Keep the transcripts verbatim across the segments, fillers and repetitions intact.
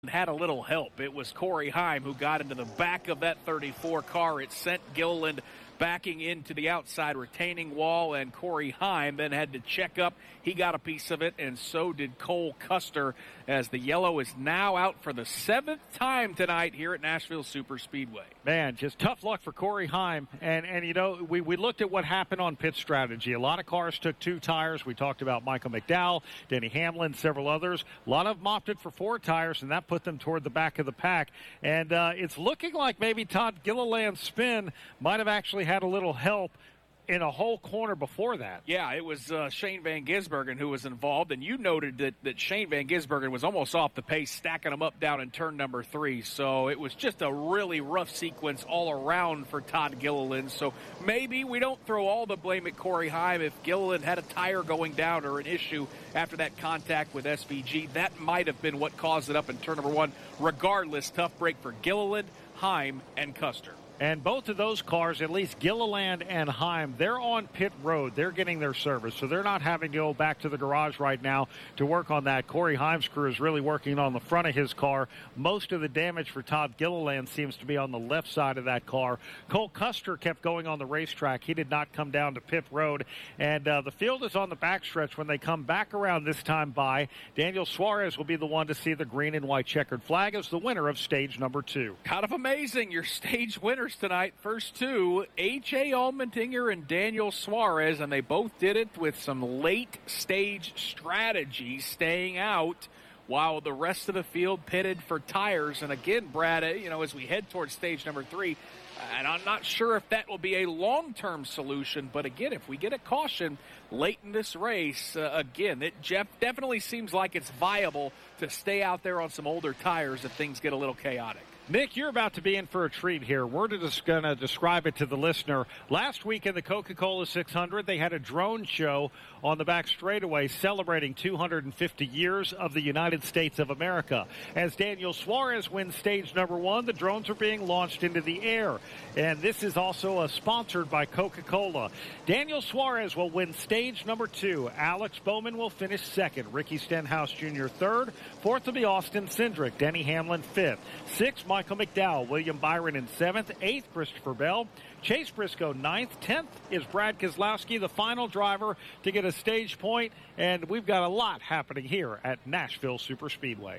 had a little help. It was Corey Heim who got into the back of that thirty-four car. It sent Gilliland backing into the outside retaining wall, and Corey Heim then had to check up. He got a piece of it, and so did Cole Custer, as the yellow is now out for the seventh time tonight here at Nashville Superspeedway. Man, just tough luck for Corey Heim. And, and you know, we, we looked at what happened on pit strategy. A lot of cars took two tires. We talked about Michael McDowell, Denny Hamlin, several others. A lot of them opted for four tires, and that put them toward the back of the pack. And uh, it's looking like maybe Todd Gilliland's spin might have actually had a little help in a whole corner before that. Yeah, it was uh, Shane Van Gisbergen who was involved, and you noted that, that Shane Van Gisbergen was almost off the pace, stacking them up down in turn number three. So it was just a really rough sequence all around for Todd Gilliland. So maybe we don't throw all the blame at Corey Heim. If Gilliland had a tire going down or an issue after that contact with S V G, that might have been what caused it up in turn number one. Regardless, tough break for Gilliland, Heim, and Custer. And both of those cars, at least Gilliland and Heim, they're on pit road. They're getting their service, so they're not having to go back to the garage right now to work on that. Corey Heim's crew is really working on the front of his car. Most of the damage for Todd Gilliland seems to be on the left side of that car. Cole Custer kept going on the racetrack. He did not come down to pit road. And uh, the field is on the backstretch when they come back around this time by. Daniel Suarez will be the one to see the green and white checkered flag as the winner of stage number two. Kind of amazing, your stage winners tonight. First two, A J Allmendinger and Daniel Suarez, and they both did it with some late stage strategy, staying out while the rest of the field pitted for tires. And again, Brad, you know, as we head towards stage number three, and I'm not sure if that will be a long-term solution, but again, if we get a caution late in this race, uh, again, it Jeff definitely seems like it's viable to stay out there on some older tires if things get a little chaotic. Nick, you're about to be in for a treat here. We're just going to describe it to the listener. Last week in the Coca-Cola six hundred, they had a drone show on the back straightaway celebrating two hundred fifty years of the United States of America. As Daniel Suarez wins stage number one, the drones are being launched into the air. And this is also uh, sponsored by Coca-Cola. Daniel Suarez will win stage number two. Alex Bowman will finish second. Ricky Stenhouse Junior third. Fourth will be Austin Cindric. Denny Hamlin fifth. Sixth, Michael McDowell. William Byron in seventh. Eighth, Christopher Bell. Chase Briscoe ninth. Tenth is Brad Keselowski, the final driver to get a stage point. And we've got a lot happening here at Nashville Superspeedway.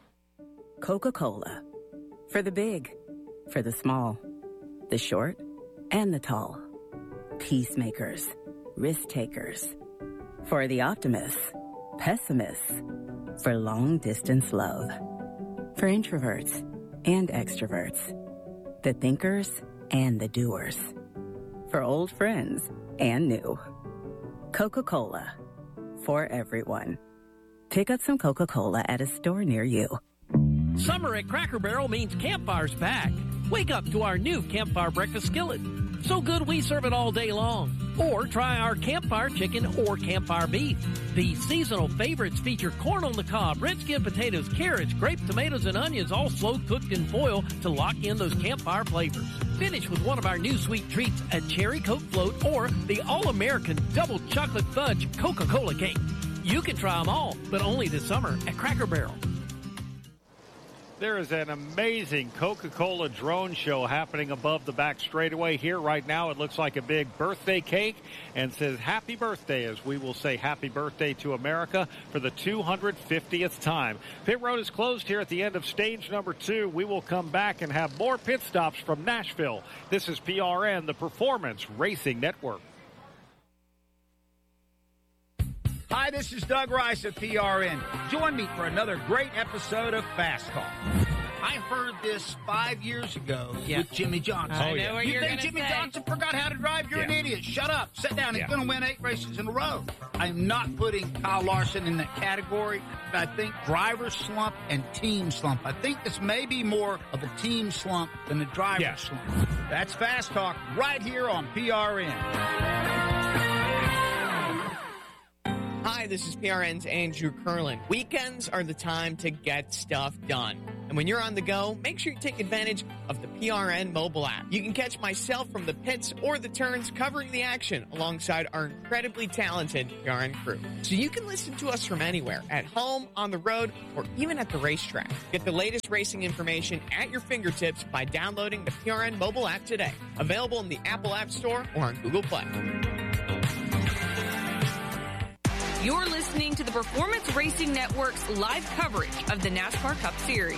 Coca-Cola. For the big, for the small, the short, and the tall. Peacemakers, risk takers. For the optimists, pessimists. For long-distance love. For introverts and extroverts. The thinkers and the doers. For old friends and new. Coca-Cola. For everyone. Pick up some Coca-Cola at a store near you. Summer at Cracker Barrel means Campfire's back. Wake up to our new Campfire breakfast skillet. So good we serve it all day long. Or try our Campfire chicken or Campfire beef. These seasonal favorites feature corn on the cob, red skin potatoes, carrots, grape tomatoes, and onions, all slow cooked in foil to lock in those Campfire flavors. Finish with one of our new sweet treats, a cherry Coke float or the all-American double chocolate fudge Coca-Cola cake. You can try them all, but only this summer at Cracker Barrel. There is an amazing Coca-Cola drone show happening above the back straightaway here right now. It looks like a big birthday cake and says happy birthday, as we will say happy birthday to America for the two hundred fiftieth time. Pit road is closed here at the end of stage number two. We will come back and have more pit stops from Nashville. This is P R N, the Performance Racing Network. Hi, this is Doug Rice of P R N. Join me for another great episode of Fast Talk. I heard this five years ago yeah. with Jimmy Johnson. I know yeah. what you you're think gonna Jimmy say. Johnson forgot how to drive? You're yeah. an idiot. Shut up. Sit down. Yeah. He's going to win eight races in a row. I'm not putting Kyle Larson in that category. I think driver slump and team slump. I think this may be more of a team slump than a driver yeah. slump. That's Fast Talk right here on P R N. Hi, this is P R N's Andrew Curlin. Weekends are the time to get stuff done. And when you're on the go, make sure you take advantage of the P R N mobile app. You can catch myself from the pits or the turns covering the action alongside our incredibly talented P R N crew. So you can listen to us from anywhere, at home, on the road, or even at the racetrack. Get the latest racing information at your fingertips by downloading the P R N mobile app today. Available in the Apple App Store or on Google Play. You're listening to the Performance Racing Network's live coverage of the NASCAR Cup Series.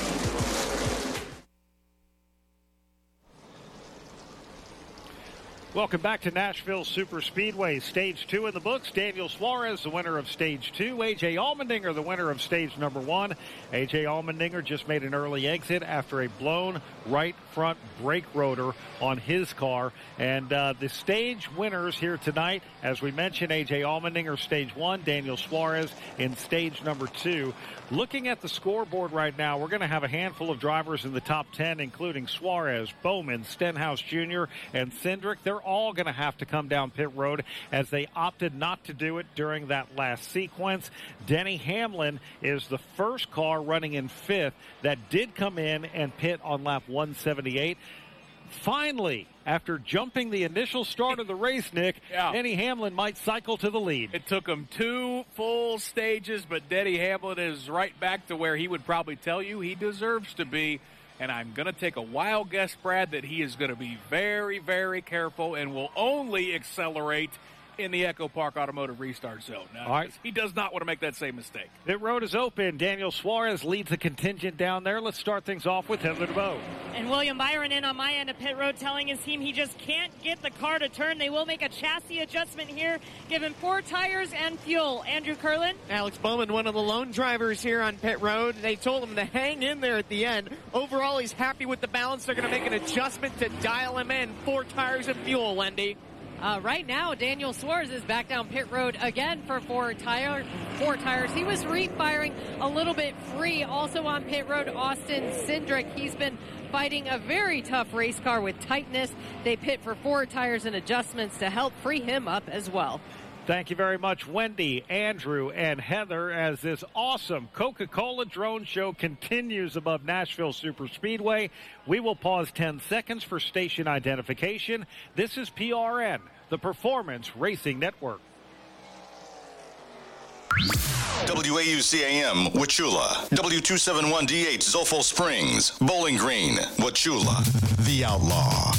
Welcome back to Nashville Super Speedway. Stage two in the books. Daniel Suarez, the winner of Stage two. A J Allmendinger, the winner of Stage number one. A J Allmendinger just made an early exit after a blown right front brake rotor on his car. And uh, the stage winners here tonight, as we mentioned, A J Allmendinger, Stage one. Daniel Suarez in Stage number two. Looking at the scoreboard right now, we're going to have a handful of drivers in the top ten, including Suarez, Bowman, Stenhouse Junior, and Cindric. They're all going to have to come down pit road as they opted not to do it during that last sequence. Denny Hamlin is the first car running in fifth that did come in and pit on lap one seventy-eight. Finally, after jumping the initial start of the race, Nick, yeah. Denny Hamlin might cycle to the lead. It took him two full stages, but Denny Hamlin is right back to where he would probably tell you he deserves to be. And I'm going to take a wild guess, Brad, that he is going to be very, very careful and will only accelerate in the Echo Park Automotive Restart Zone. Now, all right. He does not want to make that same mistake. Pit road is open. Daniel Suarez leads the contingent down there. Let's start things off with Heather DeBow. And William Byron in on my end of pit road telling his team he just can't get the car to turn. They will make a chassis adjustment here, give him four tires and fuel. Andrew Curlin. Alex Bowman, one of the lone drivers here on pit road. They told him to hang in there at the end. Overall, he's happy with the balance. They're going to make an adjustment to dial him in. Four tires and fuel, Wendy. Uh, right now, Daniel Suarez is back down pit road again for four, tire, four tires. He was re-firing a little bit free. Also on pit road, Austin Cindric. He's been fighting a very tough race car with tightness. They pit for four tires and adjustments to help free him up as well. Thank you very much, Wendy, Andrew, and Heather, as this awesome Coca-Cola drone show continues above Nashville Super Speedway. We will pause ten seconds for station identification. This is P R N, the Performance Racing Network. W A U C A M, Wauchula. W two seventy-one D H, Zolfo Springs. Bowling Green, Wauchula. The Outlaw.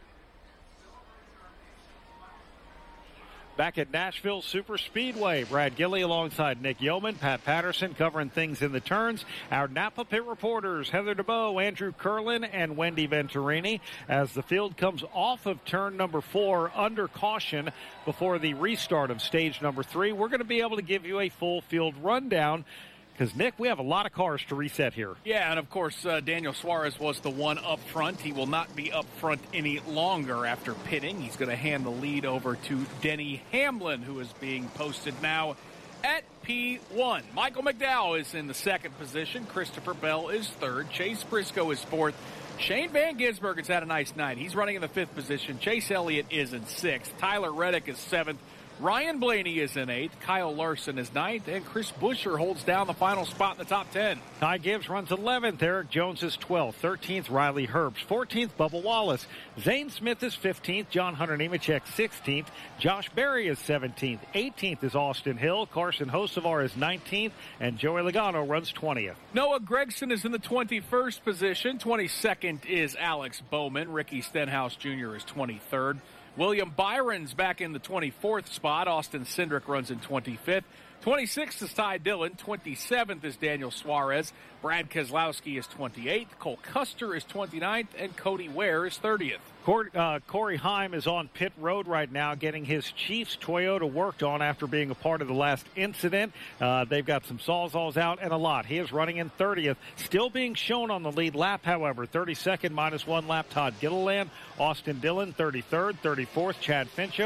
Back at Nashville Super Speedway, Brad Gilley alongside Nick Yeoman, Pat Patterson covering things in the turns. Our Napa Pit reporters, Heather DeBow, Andrew Curlin, and Wendy Venturini, as the field comes off of turn number four under caution before the restart of stage number three. We're going to be able to give you a full field rundown, because, Nick, we have a lot of cars to reset here. Yeah, and, of course, uh, Daniel Suarez was the one up front. He will not be up front any longer after pitting. He's going to hand the lead over to Denny Hamlin, who is being posted now at P one. Michael McDowell is in the second position. Christopher Bell is third. Chase Briscoe is fourth. Shane Van Gisbergen has had a nice night. He's running in the fifth position. Chase Elliott is in sixth. Tyler Reddick is seventh. Ryan Blaney is in eighth, Kyle Larson is ninth, and Chris Buescher holds down the final spot in the top ten. Ty Gibbs runs eleventh, Eric Jones is twelfth, thirteenth, Riley Herbst, fourteenth, Bubba Wallace, Zane Smith is fifteenth, John Hunter Nemechek sixteenth, Josh Berry is seventeenth, eighteenth is Austin Hill, Carson Hocevar is nineteenth, and Joey Logano runs twentieth. Noah Gragson is in the twenty-first position, twenty-second is Alex Bowman, Ricky Stenhouse Junior is twenty-third. William Byron's back in the twenty-fourth spot. Austin Cindric runs in twenty-fifth. twenty-sixth is Ty Dillon. twenty-seventh is Daniel Suarez. Brad Keselowski is twenty-eighth. Cole Custer is twenty-ninth. And Cody Ware is thirtieth. Corey, uh, Corey Heim is on pit road right now getting his Chiefs Toyota worked on after being a part of the last incident. Uh, they've got some Sawzalls out and a lot. He is running in thirtieth. Still being shown on the lead lap, however. thirty-second minus one lap, Todd Gilliland. Austin Dillon, thirty-third. thirty-fourth, Chad Fincham.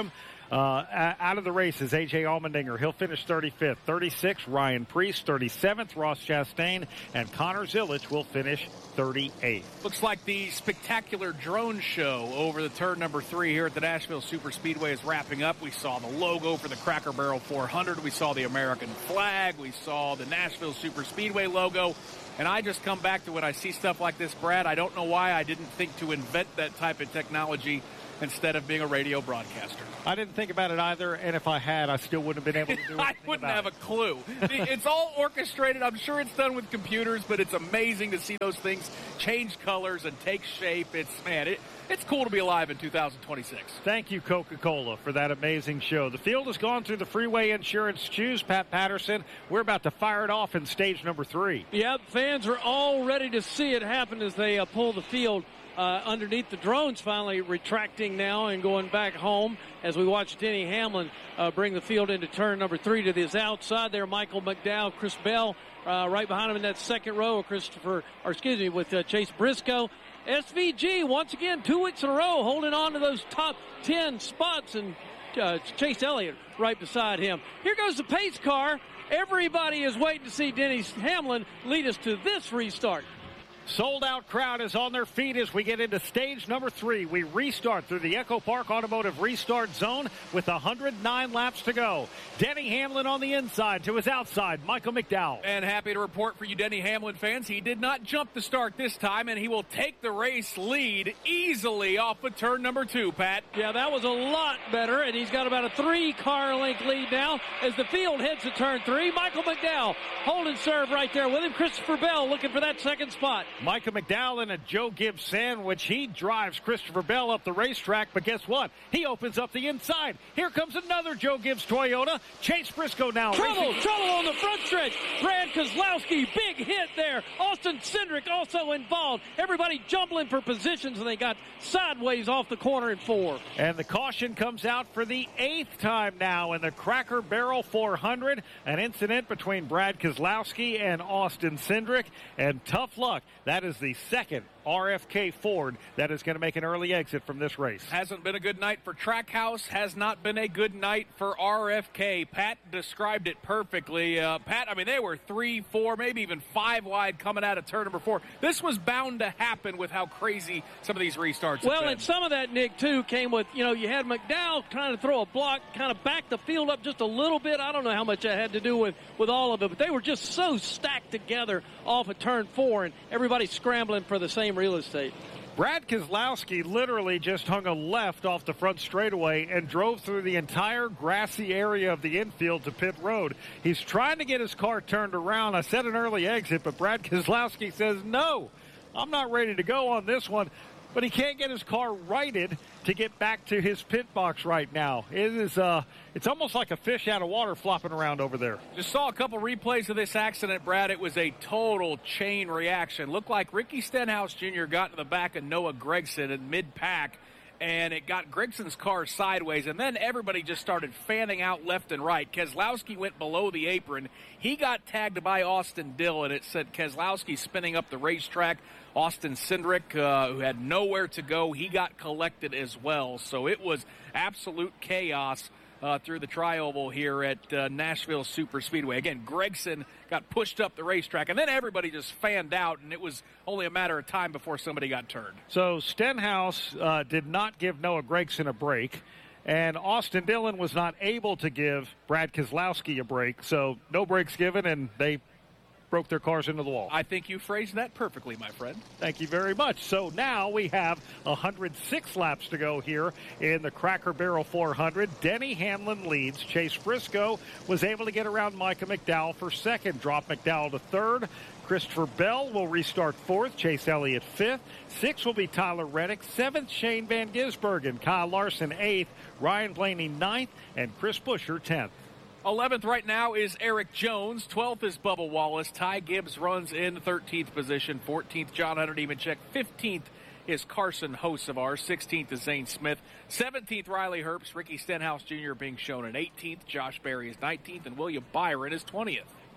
Uh, out of the race is A J Allmendinger. He'll finish thirty-fifth. thirty-sixth, Ryan Preece. thirty-seventh, Ross Chastain. And Connor Zilisch will finish thirty-eighth. Looks like the spectacular drone show over the turn number three here at the Nashville Superspeedway is wrapping up. We saw the logo for the Cracker Barrel four hundred. We saw the American flag. We saw the Nashville Superspeedway logo. And I just come back to when I see stuff like this, Brad, I don't know why I didn't think to invent that type of technology instead of being a radio broadcaster. I didn't think about it either, and if I had, I still wouldn't have been able to do it. I wouldn't have it. a clue. It's all orchestrated. I'm sure it's done with computers, but it's amazing to see those things change colors and take shape. It's, man, it, it's cool to be alive in two thousand twenty-six. Thank you, Coca-Cola, for that amazing show. The field has gone through the Freeway Insurance Choose, Pat Patterson. We're about to fire it off in stage number three. Yep, fans are all ready to see it happen as they uh, pull the field Uh, underneath the drones, finally retracting now and going back home as we watch Denny Hamlin uh, bring the field into turn number three to this outside there. Michael McDowell, Chris Bell uh, right behind him in that second row. Christopher, or excuse me, with uh, Chase Briscoe. S V G once again, two weeks in a row, holding on to those top ten spots, and uh, Chase Elliott right beside him. Here goes the pace car. Everybody is waiting to see Denny Hamlin lead us to this restart. Sold-out crowd is on their feet as we get into stage number three. We restart through the Echo Park Automotive Restart Zone with one hundred nine laps to go. Denny Hamlin on the inside to his outside, Michael McDowell. And happy to report for you Denny Hamlin fans, he did not jump the start this time, and he will take the race lead easily off of turn number two, Pat. Yeah, that was a lot better, and he's got about a three-car length lead now as the field heads to turn three. Michael McDowell holding serve right there with him. Christopher Bell looking for that second spot. Michael McDowell in a Joe Gibbs sandwich. He drives Christopher Bell up the racetrack, but guess what? He opens up the inside. Here comes another Joe Gibbs Toyota. Chase Briscoe now. Trouble, racing. trouble on the front stretch. Brad Keselowski, big hit there. Austin Cindric also involved. Everybody jumbling for positions, and they got sideways off the corner in four. And the caution comes out for the eighth time now in the Cracker Barrel four hundred. An incident between Brad Keselowski and Austin Cindric. And tough luck. That is the second R F K Ford that is going to make an early exit from this race. Hasn't been a good night for Trackhouse. Has not been a good night for R F K. Pat described it perfectly. Uh, Pat, I mean, they were three, four, maybe even five wide coming out of turn number four. This was bound to happen with how crazy some of these restarts Well, have been. And some of that, Nick, too, came with, you know, you had McDowell trying to throw a block, kind of back the field up just a little bit. I don't know how much that had to do with, with all of it, but they were just so stacked together off of turn four, and everybody scrambling for the same real estate. Brad Keselowski literally just hung a left off the front straightaway and drove through the entire grassy area of the infield to pit road. He's trying to get his car turned around. I said an early exit, but Brad Keselowski says, no, I'm not ready to go on this one. But he can't get his car righted to get back to his pit box right now. It is, uh, it's almost like a fish out of water flopping around over there. Just saw a couple replays of this accident, Brad. It was a total chain reaction. Looked like Ricky Stenhouse Junior got to the back of Noah Gragson in mid-pack, and it got Gregson's car sideways, and then everybody just started fanning out left and right. Keselowski went below the apron. He got tagged by Austin Dillon. It said Keselowski spinning up the racetrack. Austin Cindric, uh, who had nowhere to go, he got collected as well. So it was absolute chaos uh, through the tri-oval here at uh, Nashville Superspeedway. Again, Gragson got pushed up the racetrack, and then everybody just fanned out, and it was only a matter of time before somebody got turned. So Stenhouse uh, did not give Noah Gragson a break, and Austin Dillon was not able to give Brad Keselowski a break. So no breaks given, and they broke their cars into the wall. I think you phrased that perfectly, my friend. Thank you very much. So now we have one hundred six laps to go here in the Cracker Barrel four hundred. Denny Hamlin leads. Chase Briscoe was able to get around Micah McDowell for second. Drop McDowell to third. Christopher Bell will restart fourth. Chase Elliott fifth. Sixth will be Tyler Reddick. Seventh, Shane Van Gisbergen. Kyle Larson eighth. Ryan Blaney ninth. And Chris Buescher tenth. eleventh right now is Eric Jones. twelfth is Bubba Wallace. Ty Gibbs runs in thirteenth position. fourteenth, John Hunter Nemechek. fifteenth is Carson Hocevar. sixteenth is Zane Smith. seventeenth, Riley Herbst. Ricky Stenhouse Junior being shown in eighteenth. Josh Berry is nineteenth. And William Byron is twentieth.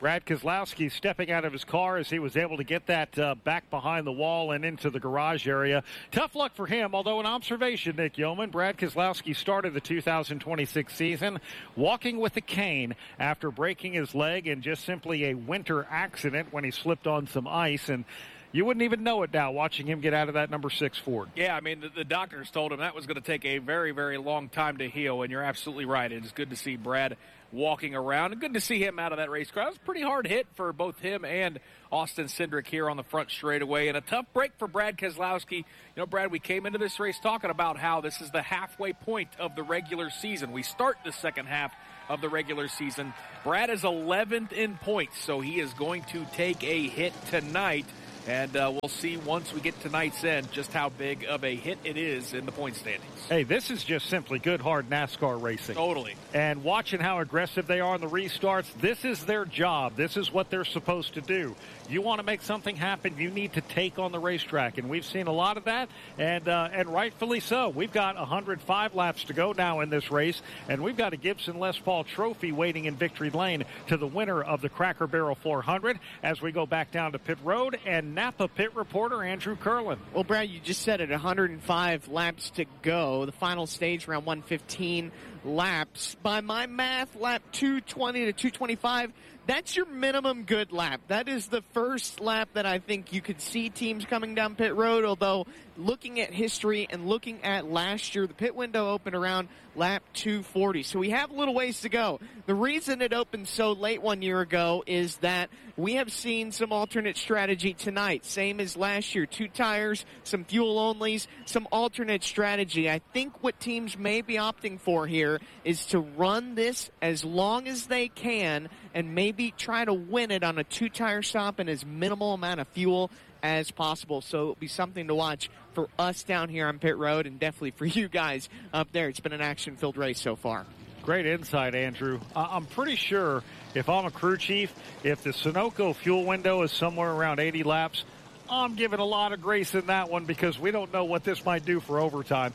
Brad Keselowski stepping out of his car as he was able to get that uh, back behind the wall and into the garage area. Tough luck for him, although an observation, Nick Yeoman. Brad Keselowski started the two thousand twenty-six season walking with a cane after breaking his leg in just simply a winter accident when he slipped on some ice. And you wouldn't even know it now watching him get out of that number six Ford. Yeah, I mean, the, the doctors told him that was going to take a very, very long time to heal, and you're absolutely right. It's good to see Brad walking around, and good to see him out of that race car. It was a pretty hard hit for both him and Austin Cindric here on the front straightaway, and a tough break for Brad Keselowski. You know, Brad, we came into this race talking about how this is the halfway point of the regular season. We start the second half of the regular season. Brad is eleventh in points, so he is going to take a hit tonight. And uh, we'll see once we get to tonight's end just how big of a hit it is in the point standings. Hey, this is just simply good, hard NASCAR racing. Totally. And watching how aggressive they are on the restarts, this is their job. This is what they're supposed to do. You want to make something happen, you need to take on the racetrack. And we've seen a lot of that, and uh, and rightfully so. We've got one hundred five laps to go now in this race, and we've got a Gibson Les Paul Trophy waiting in victory lane to the winner of the Cracker Barrel four hundred as we go back down to pit road. And Napa pit reporter Andrew Curlin. Well, Brad, you just said it, one hundred five laps to go. The final stage around one fifteen laps. By my math, lap two twenty to two twenty-five, that's your minimum good lap. That is the first lap that I think you could see teams coming down pit road, although looking at history and looking at last year, the pit window opened around lap two forty. So we have a little ways to go. The reason it opened so late one year ago is that we have seen some alternate strategy tonight. Same as last year. Two tires, some fuel onlys, some alternate strategy. I think what teams may be opting for here is to run this as long as they can and maybe try to win it on a two-tire stop and as minimal amount of fuel as possible. So it'll be something to watch for us down here on pit road and definitely for you guys up there. It's been an action-filled race so far. Great insight, Andrew. Uh, I'm pretty sure if I'm a crew chief, if the Sunoco fuel window is somewhere around eighty laps, I'm giving a lot of grace in that one because we don't know what this might do for overtime.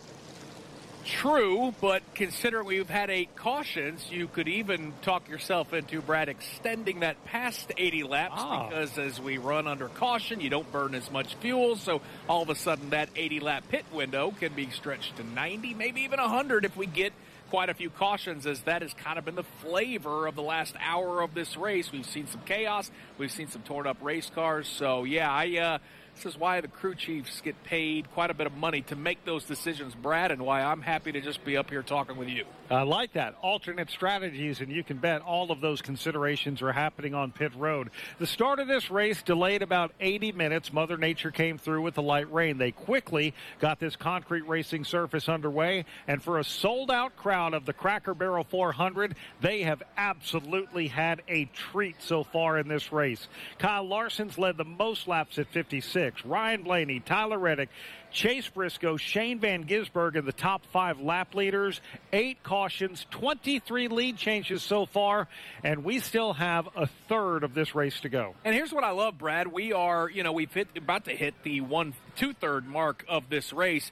True, but considering we've had eight cautions, you could even talk yourself into, Brad, extending that past eighty laps ah. because as we run under caution, you don't burn as much fuel, so all of a sudden that eighty-lap pit window can be stretched to ninety, maybe even one hundred if we get quite a few cautions, as that has kind of been the flavor of the last hour of this race. We've seen some chaos. We've seen some torn-up race cars. So, yeah, I uh, this is why the crew chiefs get paid quite a bit of money to make those decisions, Brad, and why I'm happy to just be up here talking with you. I like that. Alternate strategies, and you can bet all of those considerations are happening on pit road. The start of this race delayed about eighty minutes. Mother Nature came through with the light rain. They quickly got this concrete racing surface underway, and for a sold-out crowd of the Cracker Barrel four hundred, they have absolutely had a treat so far in this race. Kyle Larson's led the most laps at fifty-six. Ryan Blaney, Tyler Reddick, Chase Briscoe, Shane Van Gisbergen, the top five lap leaders. Eight cautions, twenty-three lead changes so far, and we still have a third of this race to go. And here's what I love, Brad. We are, you know, we've hit, about to hit the one, two-third mark of this race.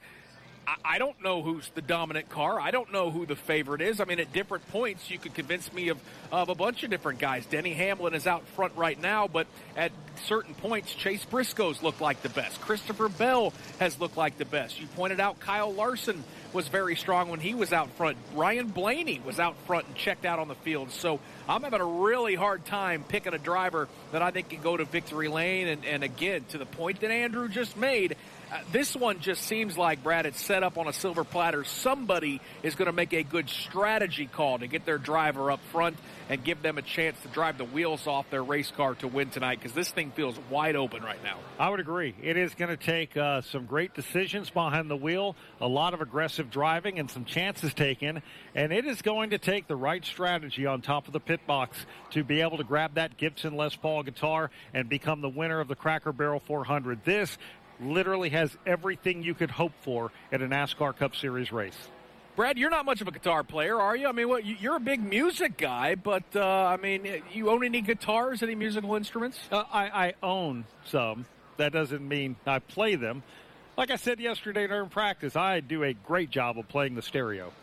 I don't know who's the dominant car. I don't know who the favorite is. I mean, at different points, you could convince me of, of a bunch of different guys. Denny Hamlin is out front right now, but at certain points, Chase Briscoe's looked like the best. Christopher Bell has looked like the best. You pointed out Kyle Larson was very strong when he was out front. Ryan Blaney was out front and checked out on the field. So I'm having a really hard time picking a driver that I think can go to victory lane. And, and again, to the point that Andrew just made, Uh, this one just seems like, Brad, it's set up on a silver platter. Somebody is going to make a good strategy call to get their driver up front and give them a chance to drive the wheels off their race car to win tonight, because this thing feels wide open right now. I would agree. It is going to take uh, some great decisions behind the wheel, a lot of aggressive driving, and some chances taken. And it is going to take the right strategy on top of the pit box to be able to grab that Gibson Les Paul guitar and become the winner of the Cracker Barrel four hundred. This literally has everything you could hope for at a NASCAR Cup Series race. Brad, you're not much of a guitar player, are you? I mean, what, you're a big music guy, but, uh, I mean, you own any guitars, any musical instruments? Uh, I, I own some. That doesn't mean I play them. Like I said yesterday during practice, I do a great job of playing the stereo.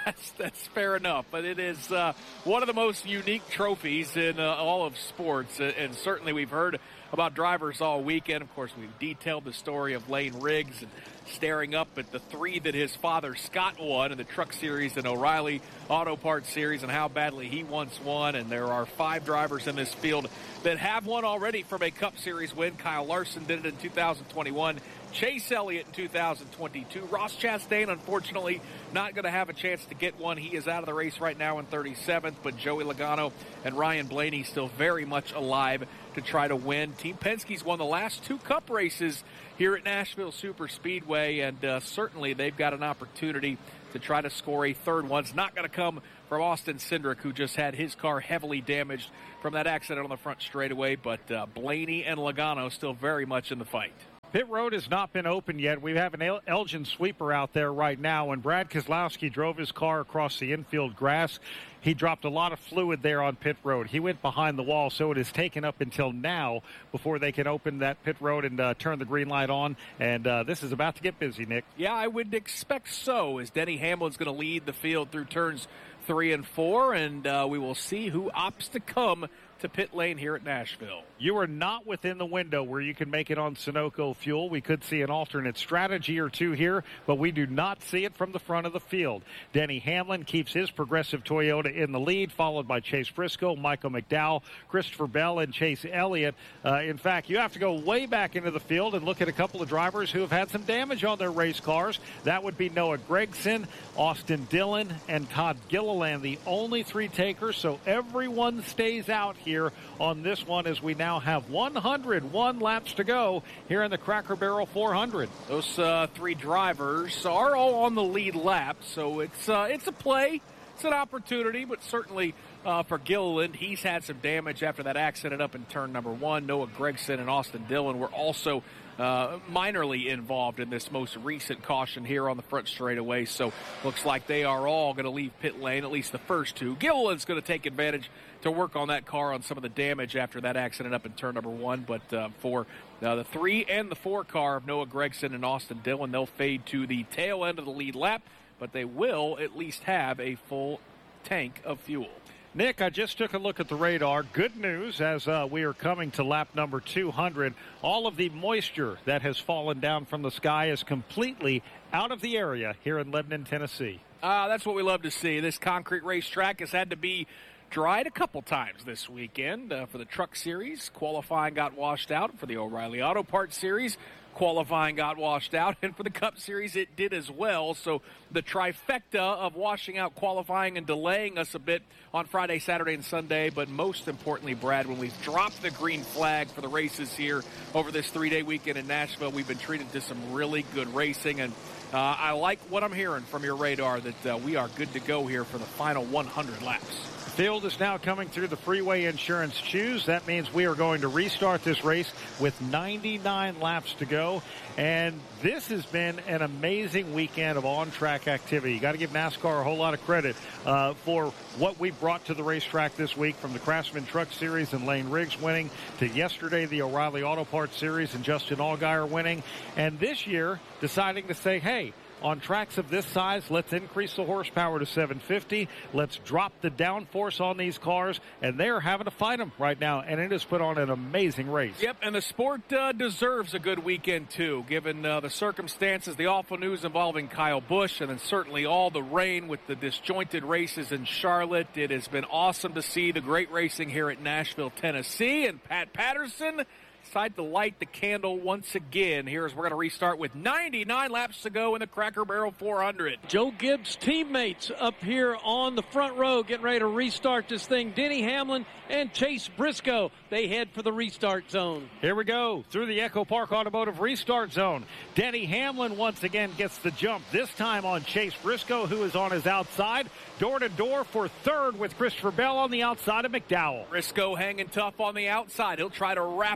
That's, that's fair enough, but it is uh, one of the most unique trophies in uh, all of sports, and certainly we've heard about drivers all weekend. Of course, we've detailed the story of Lane Riggs and staring up at the three that his father Scott won in the Truck Series and O'Reilly Auto Parts Series and how badly he once won. And there are five drivers in this field that have won already from a Cup Series win. Kyle Larson did it in two thousand twenty-one. Chase Elliott in two thousand twenty-two. Ross Chastain, unfortunately, not going to have a chance to get one. He is out of the race right now in thirty-seventh, but Joey Logano and Ryan Blaney still very much alive to try to win. Team Penske's won the last two Cup races here at Nashville Super Speedway, and uh, certainly they've got an opportunity to try to score a third one. It's not going to come from Austin Cindric, who just had his car heavily damaged from that accident on the front straightaway, but uh, Blaney and Logano still very much in the fight. Pit road has not been open yet. We have an El- Elgin sweeper out there right now. When Brad Keselowski drove his car across the infield grass, he dropped a lot of fluid there on pit road. He went behind the wall, so it is taken up until now before they can open that pit road and uh, turn the green light on. And uh, this is about to get busy, Nick. Yeah, I would expect so, as Denny Hamlin's going to lead the field through turns three and four, and uh, we will see who opts to come to pit lane here at Nashville. You are not within the window where you can make it on Sunoco fuel. We could see an alternate strategy or two here, but we do not see it from the front of the field. Denny Hamlin keeps his Progressive Toyota in the lead, followed by Chase Briscoe, Michael McDowell, Christopher Bell, and Chase Elliott. Uh, in fact, you have to go way back into the field and look at a couple of drivers who have had some damage on their race cars. That would be Noah Gragson, Austin Dillon, and Todd Gilliland, the only three takers, so everyone stays out here Here on this one, as we now have one hundred one laps to go here in the Cracker Barrel four hundred. Those uh, three drivers are all on the lead lap, so it's uh, it's a play, it's an opportunity, but certainly uh, for Gilliland, he's had some damage after that accident up in turn number one. Noah Gragson and Austin Dillon were also Uh, minorly involved in this most recent caution here on the front straightaway, so looks like they are all going to leave pit lane, at least the first two. Gilliland's going to take advantage to work on that car on some of the damage after that accident up in turn number one, but uh, for uh, the three and the four car of Noah Gragson and Austin Dillon, they'll fade to the tail end of the lead lap, but they will at least have a full tank of fuel. Nick, I just took a look at the radar. Good news as uh, we are coming to lap number two hundred. All of the moisture that has fallen down from the sky is completely out of the area here in Lebanon, Tennessee. Uh, that's what we love to see. This concrete racetrack has had to be dried a couple times this weekend. Uh, for the Truck Series, qualifying got washed out. For the O'Reilly Auto Parts Series, qualifying got washed out, and for the Cup Series it did as well. So the trifecta of washing out qualifying and delaying us a bit on Friday, Saturday, and Sunday, but most importantly, Brad, when we've dropped the green flag for the races here over this three-day weekend in Nashville, we've been treated to some really good racing, and uh, I like what I'm hearing from your radar that uh, we are good to go here for the final one hundred laps. Field is now coming through the Freeway Insurance Choose. That means we are going to restart this race with ninety-nine laps to go. And this has been an amazing weekend of on-track activity. You got to give NASCAR a whole lot of credit uh, for what we brought to the racetrack this week, from the Craftsman Truck Series and Lane Riggs winning to yesterday the O'Reilly Auto Parts Series and Justin Allgaier winning. And this year deciding to say, hey, on tracks of this size, let's increase the horsepower to seven fifty. Let's drop the downforce on these cars, and they're having to fight them right now, and it has put on an amazing race. Yep, and the sport uh, deserves a good weekend, too, given uh, the circumstances, the awful news involving Kyle Busch, and then certainly all the rain with the disjointed races in Charlotte. It has been awesome to see the great racing here at Nashville, Tennessee, and Pat Patterson decided to light the candle once again. Here's we're going to restart with ninety-nine laps to go in the Cracker Barrel four hundred. Joe Gibbs' teammates up here on the front row getting ready to restart this thing. Denny Hamlin and Chase Briscoe, they head for the restart zone. Here we go through the Echo Park Automotive restart zone. Denny Hamlin once again gets the jump, this time on Chase Briscoe, who is on his outside. Door to door for third with Christopher Bell on the outside of McDowell. Briscoe hanging tough on the outside. He'll try to wrap around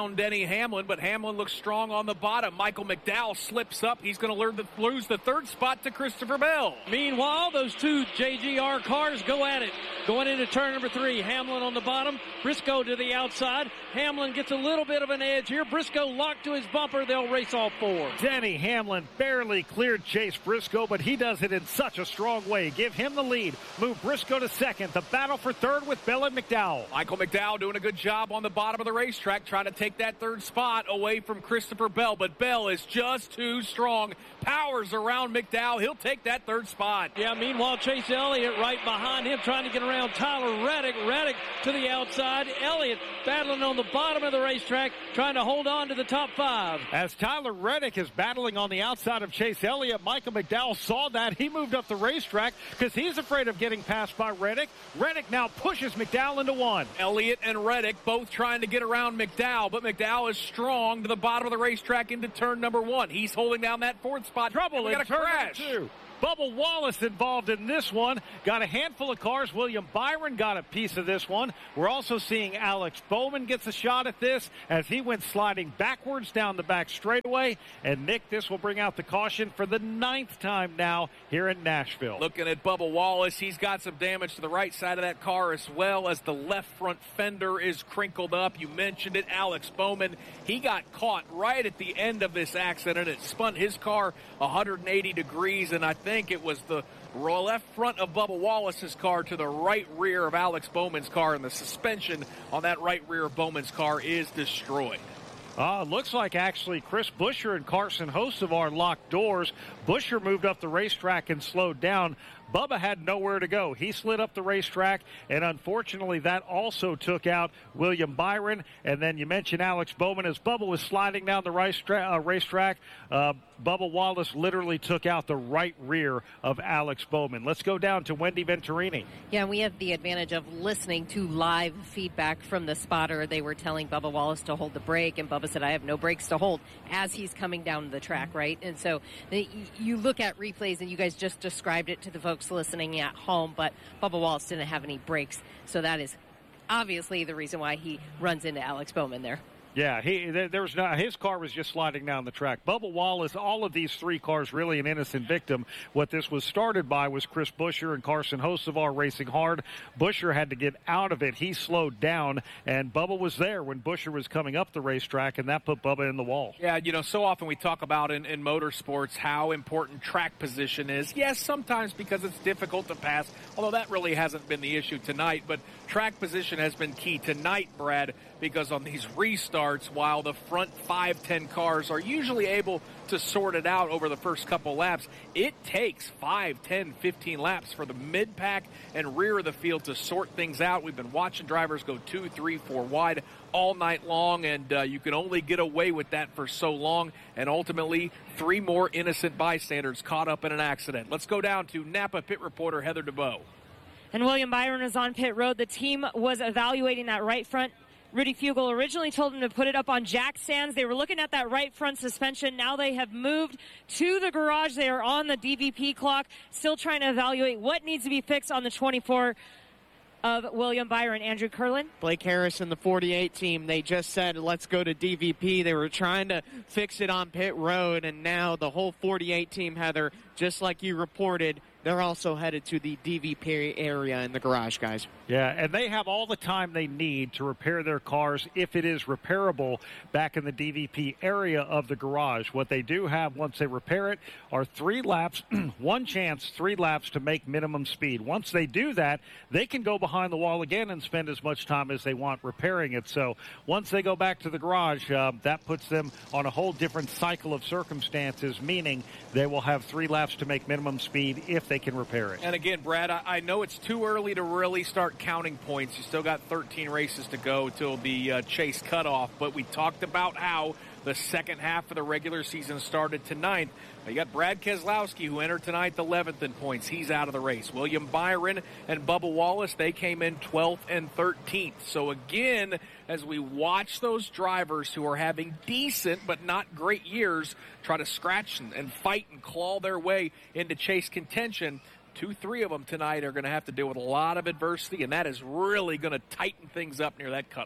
around Denny Hamlin, but Hamlin looks strong on the bottom. Michael McDowell slips up. He's going to lose the third spot to Christopher Bell. Meanwhile, those two J G R cars go at it. Going into turn number three, Hamlin on the bottom, Briscoe to the outside. Hamlin gets a little bit of an edge here. Briscoe locked to his bumper. They'll race all four. Denny Hamlin barely cleared Chase Briscoe, but he does it in such a strong way. Give him the lead. Move Briscoe to second. The battle for third with Bell and McDowell. Michael McDowell doing a good job on the bottom of the racetrack, trying to take that third spot away from Christopher Bell, but Bell is just too strong. Powers around McDowell. He'll take that third spot. Yeah, meanwhile, Chase Elliott right behind him, trying to get around Tyler Reddick. Reddick to the outside. Elliott battling on the bottom of the racetrack, trying to hold on to the top five. As Tyler Reddick is battling on the outside of Chase Elliott, Michael McDowell saw that. He moved up the racetrack because he's afraid of getting passed by Reddick. Reddick now pushes McDowell into one. Elliott and Reddick both trying to get around McDowell, but McDowell is strong to the bottom of the racetrack into turn number one. He's holding down that fourth spot. Trouble in got a turn crash. Two. Bubba Wallace involved in this one. Got a handful of cars. William Byron got a piece of this one. We're also seeing Alex Bowman gets a shot at this as he went sliding backwards down the back straightaway. And, Nick, this will bring out the caution for the ninth time now here in Nashville. Looking at Bubba Wallace, he's got some damage to the right side of that car as well as the left front fender is crinkled up. You mentioned it, Alex Bowman. He got caught right at the end of this accident. It spun his car one hundred eighty degrees, and I think I think it was the left front of Bubba Wallace's car to the right rear of Alex Bowman's car, and the suspension on that right rear of Bowman's car is destroyed. Uh, looks like actually Chris Buescher and Carson Hocevar locked doors. Buescher moved up the racetrack and slowed down. Bubba had nowhere to go. He slid up the racetrack, and unfortunately that also took out William Byron. And then you mentioned Alex Bowman. As Bubba was sliding down the racetrack, uh, racetrack uh, Bubba Wallace literally took out the right rear of Alex Bowman. Let's go down to Wendy Venturini. Yeah, we have the advantage of listening to live feedback from the spotter. They were telling Bubba Wallace to hold the brake, and Bubba said, I have no brakes to hold, as he's coming down the track, right? And so you look at replays, and you guys just described it to the folks listening at home, but Bubba Wallace didn't have any brakes, so that is obviously the reason why he runs into Alex Bowman there. Yeah, he there was not, his car was just sliding down the track. Bubba Wallace, all of these three cars, really an innocent victim. What this was started by was Chris Buescher and Carson Hocevar racing hard. Buescher had to get out of it. He slowed down, and Bubba was there when Buescher was coming up the racetrack, and that put Bubba in the wall. Yeah, you know, so often we talk about in, in motorsports how important track position is. Yes, sometimes because it's difficult to pass, although that really hasn't been the issue tonight, but track position has been key tonight, Brad, because on these restarts, while the front five, ten cars are usually able to sort it out over the first couple laps, it takes five, ten, fifteen laps for the mid-pack and rear of the field to sort things out. We've been watching drivers go two, three, four wide all night long, and uh, you can only get away with that for so long, and ultimately three more innocent bystanders caught up in an accident. Let's go down to Napa pit reporter Heather DeBow. And William Byron is on pit road. The team was evaluating that right front. Rudy Fugle originally told him to put it up on jack stands. They were looking at that right front suspension. Now they have moved to the garage. They are on the D V P clock, still trying to evaluate what needs to be fixed on the twenty-four of William Byron. Andrew Curlin. Blake Harris and the forty-eight team, they just said, let's go to D V P. They were trying to fix it on pit road, and now the whole forty-eight team, Heather, just like you reported, they're also headed to the D V P area in the garage, guys. Yeah, and they have all the time they need to repair their cars if it is repairable back in the D V P area of the garage. What they do have once they repair it are three laps, one chance, three laps to make minimum speed. Once they do that, they can go behind the wall again and spend as much time as they want repairing it. So once they go back to the garage, uh, that puts them on a whole different cycle of circumstances, meaning they will have three laps to make minimum speed if they can repair it. And again, Brad, I, I know it's too early to really start counting points. You still got thirteen races to go till the uh, Chase cutoff, but we talked about how the second half of the regular season started tonight. You got Brad Keselowski, who entered tonight eleventh in points. He's out of the race. William Byron and Bubba Wallace, they came in twelfth and thirteenth. So again, as we watch those drivers who are having decent but not great years try to scratch and, and fight and claw their way into Chase contention, two, three of them tonight are going to have to deal with a lot of adversity, and that is really going to tighten things up near that cut line.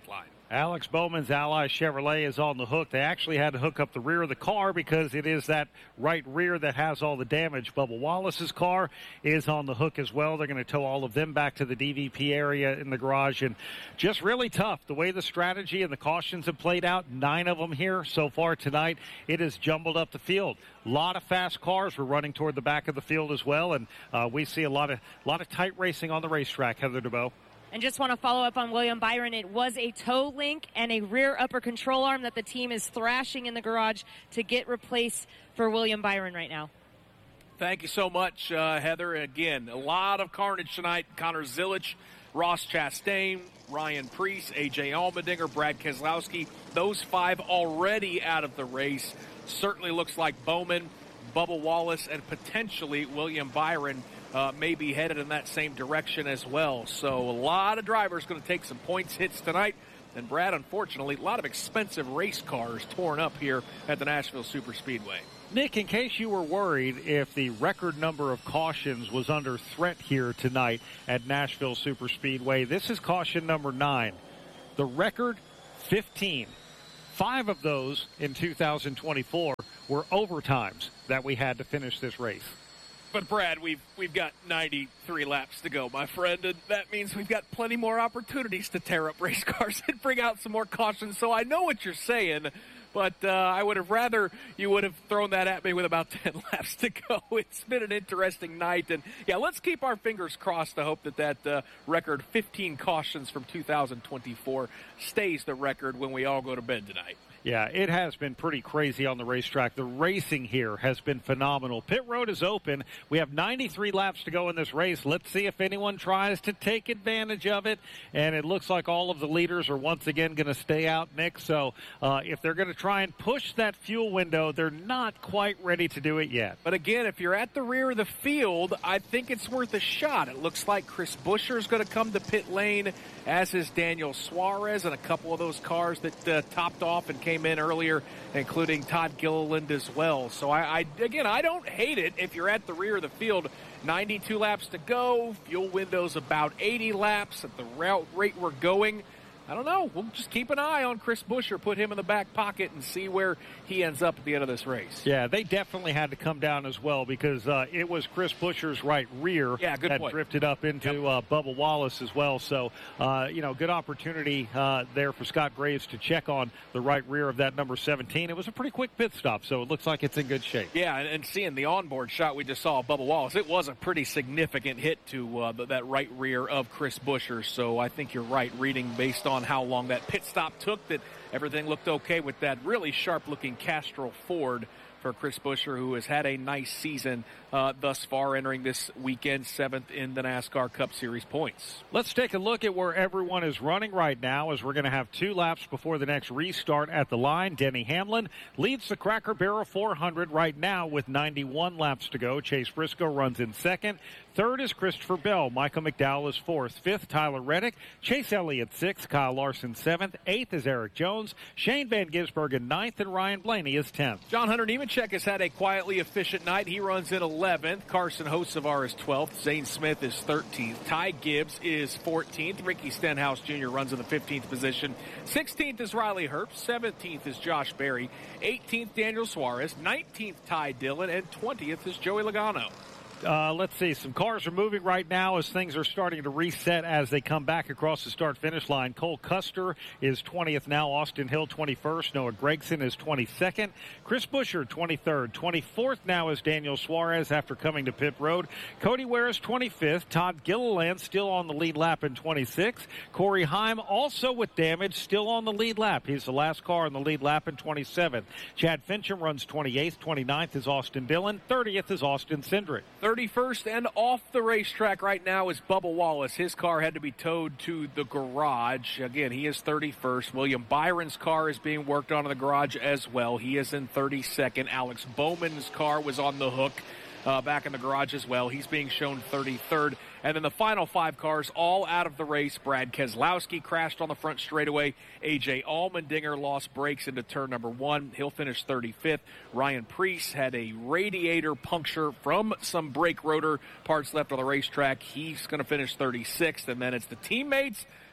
Alex Bowman's Ally Chevrolet is on the hook. They actually had to hook up the rear of the car because it is that right rear that has all the damage. Bubba Wallace's car is on the hook as well. They're going to tow all of them back to the D V P area in the garage. And just really tough. The way the strategy and the cautions have played out, nine of them here so far tonight, it has jumbled up the field. A lot of fast cars were running toward the back of the field as well. And uh, we see a lot of, a lot of tight racing on the racetrack, Heather DeBow. And just want to follow up on William Byron. It was a toe link and a rear upper control arm that the team is thrashing in the garage to get replaced for William Byron right now. Thank you so much, uh, Heather. Again, a lot of carnage tonight. Connor Zilich, Ross Chastain, Ryan Preece, A J Allmendinger, Brad Keselowski. Those five already out of the race. Certainly looks like Bowman, Bubba Wallace, and potentially William Byron Uh, may be headed in that same direction as well. So a lot of drivers going to take some points hits tonight. And Brad, unfortunately, a lot of expensive race cars torn up here at the Nashville Superspeedway. Nick, in case you were worried if the record number of cautions was under threat here tonight at Nashville Superspeedway, this is caution number nine. The record, fifteen. Five of those in two thousand twenty-four were overtimes that we had to finish this race. But, Brad, we've we've got ninety-three laps to go, my friend, and that means we've got plenty more opportunities to tear up race cars and bring out some more cautions. So I know what you're saying, but uh, I would have rather you would have thrown that at me with about ten laps to go. It's been an interesting night, and, yeah, let's keep our fingers crossed to hope that that uh, record fifteen cautions from two thousand twenty-four stays the record when we all go to bed tonight. Yeah, it has been pretty crazy on the racetrack. The racing here has been phenomenal. Pit road is open. We have ninety-three laps to go in this race. Let's see if anyone tries to take advantage of it. And it looks like all of the leaders are once again going to stay out, Nick. So uh, if they're going to try and push that fuel window, they're not quite ready to do it yet. But again, if you're at the rear of the field, I think it's worth a shot. It looks like Chris Buescher is going to come to pit lane, as is Daniel Suarez, and a couple of those cars that uh, topped off and came in earlier, including Todd Gilliland as well. So, I, I again, I don't hate it if you're at the rear of the field. ninety-two laps to go. Fuel window's about eighty laps at the route rate we're going. I don't know. We'll just keep an eye on Chris Buescher, put him in the back pocket, and see where he ends up at the end of this race. Yeah, they definitely had to come down as well because uh, it was Chris Buescher's right rear yeah, good that point. drifted up into yep. uh, Bubba Wallace as well. So, uh, you know, good opportunity uh, there for Scott Graves to check on the right rear of that number seventeen. It was a pretty quick pit stop, so it looks like it's in good shape. Yeah, and, and seeing the onboard shot we just saw of Bubba Wallace, it was a pretty significant hit to uh, the, that right rear of Chris Buescher. So I think you're right, reading based on how long that pit stop took, that everything looked okay with that really sharp-looking Castrol Ford for Chris Buescher, who has had a nice season uh, thus far, entering this weekend seventh in the NASCAR Cup Series points. Let's take a look at where everyone is running right now, as we're going to have two laps before the next restart at the line. Denny Hamlin leads the Cracker Barrel four hundred right now with ninety-one laps to go. Chase Briscoe runs in second. Third is Christopher Bell. Michael McDowell is fourth. Fifth, Tyler Reddick. Chase Elliott sixth. Kyle Larson seventh. Eighth is Eric Jones. Shane Van Gisbergen ninth, and Ryan Blaney is tenth. John Hunter Nemechek has had a quietly efficient night. He runs in eleventh. Carson Hocevar is twelfth. Zane Smith is thirteenth. Ty Gibbs is fourteenth. Ricky Stenhouse Junior runs in the fifteenth position. sixteenth is Riley Herbst. seventeenth is Josh Berry. eighteenth, Daniel Suarez. nineteenth, Ty Dillon. And twentieth is Joey Logano. Uh, let's see. Some cars are moving right now as things are starting to reset as they come back across the start-finish line. Cole Custer is twentieth now. Austin Hill twenty-first. Noah Gragson is twenty-second. Chris Buescher twenty-third. twenty-fourth now is Daniel Suarez after coming to pit road. Cody Ware is twenty-fifth. Todd Gilliland still on the lead lap in twenty-sixth. Corey Heim also with damage, still on the lead lap. He's the last car on the lead lap in twenty-seventh. Chad Fincham runs twenty-eighth. twenty-ninth is Austin Dillon. thirtieth is Austin Cindric. thirty-first and off the racetrack right now is Bubba Wallace. His car had to be towed to the garage. Again, he is thirty-first. William Byron's car is being worked on in the garage as well. He is in thirty-second. Alex Bowman's car was on the hook uh, back in the garage as well. He's being shown thirty-third. And then the final five cars all out of the race. Brad Keselowski crashed on the front straightaway. A J Allmendinger lost brakes into turn number one. He'll finish thirty-fifth. Ryan Preece had a radiator puncture from some brake rotor parts left on the racetrack. He's going to finish thirty-sixth. And then it's the teammates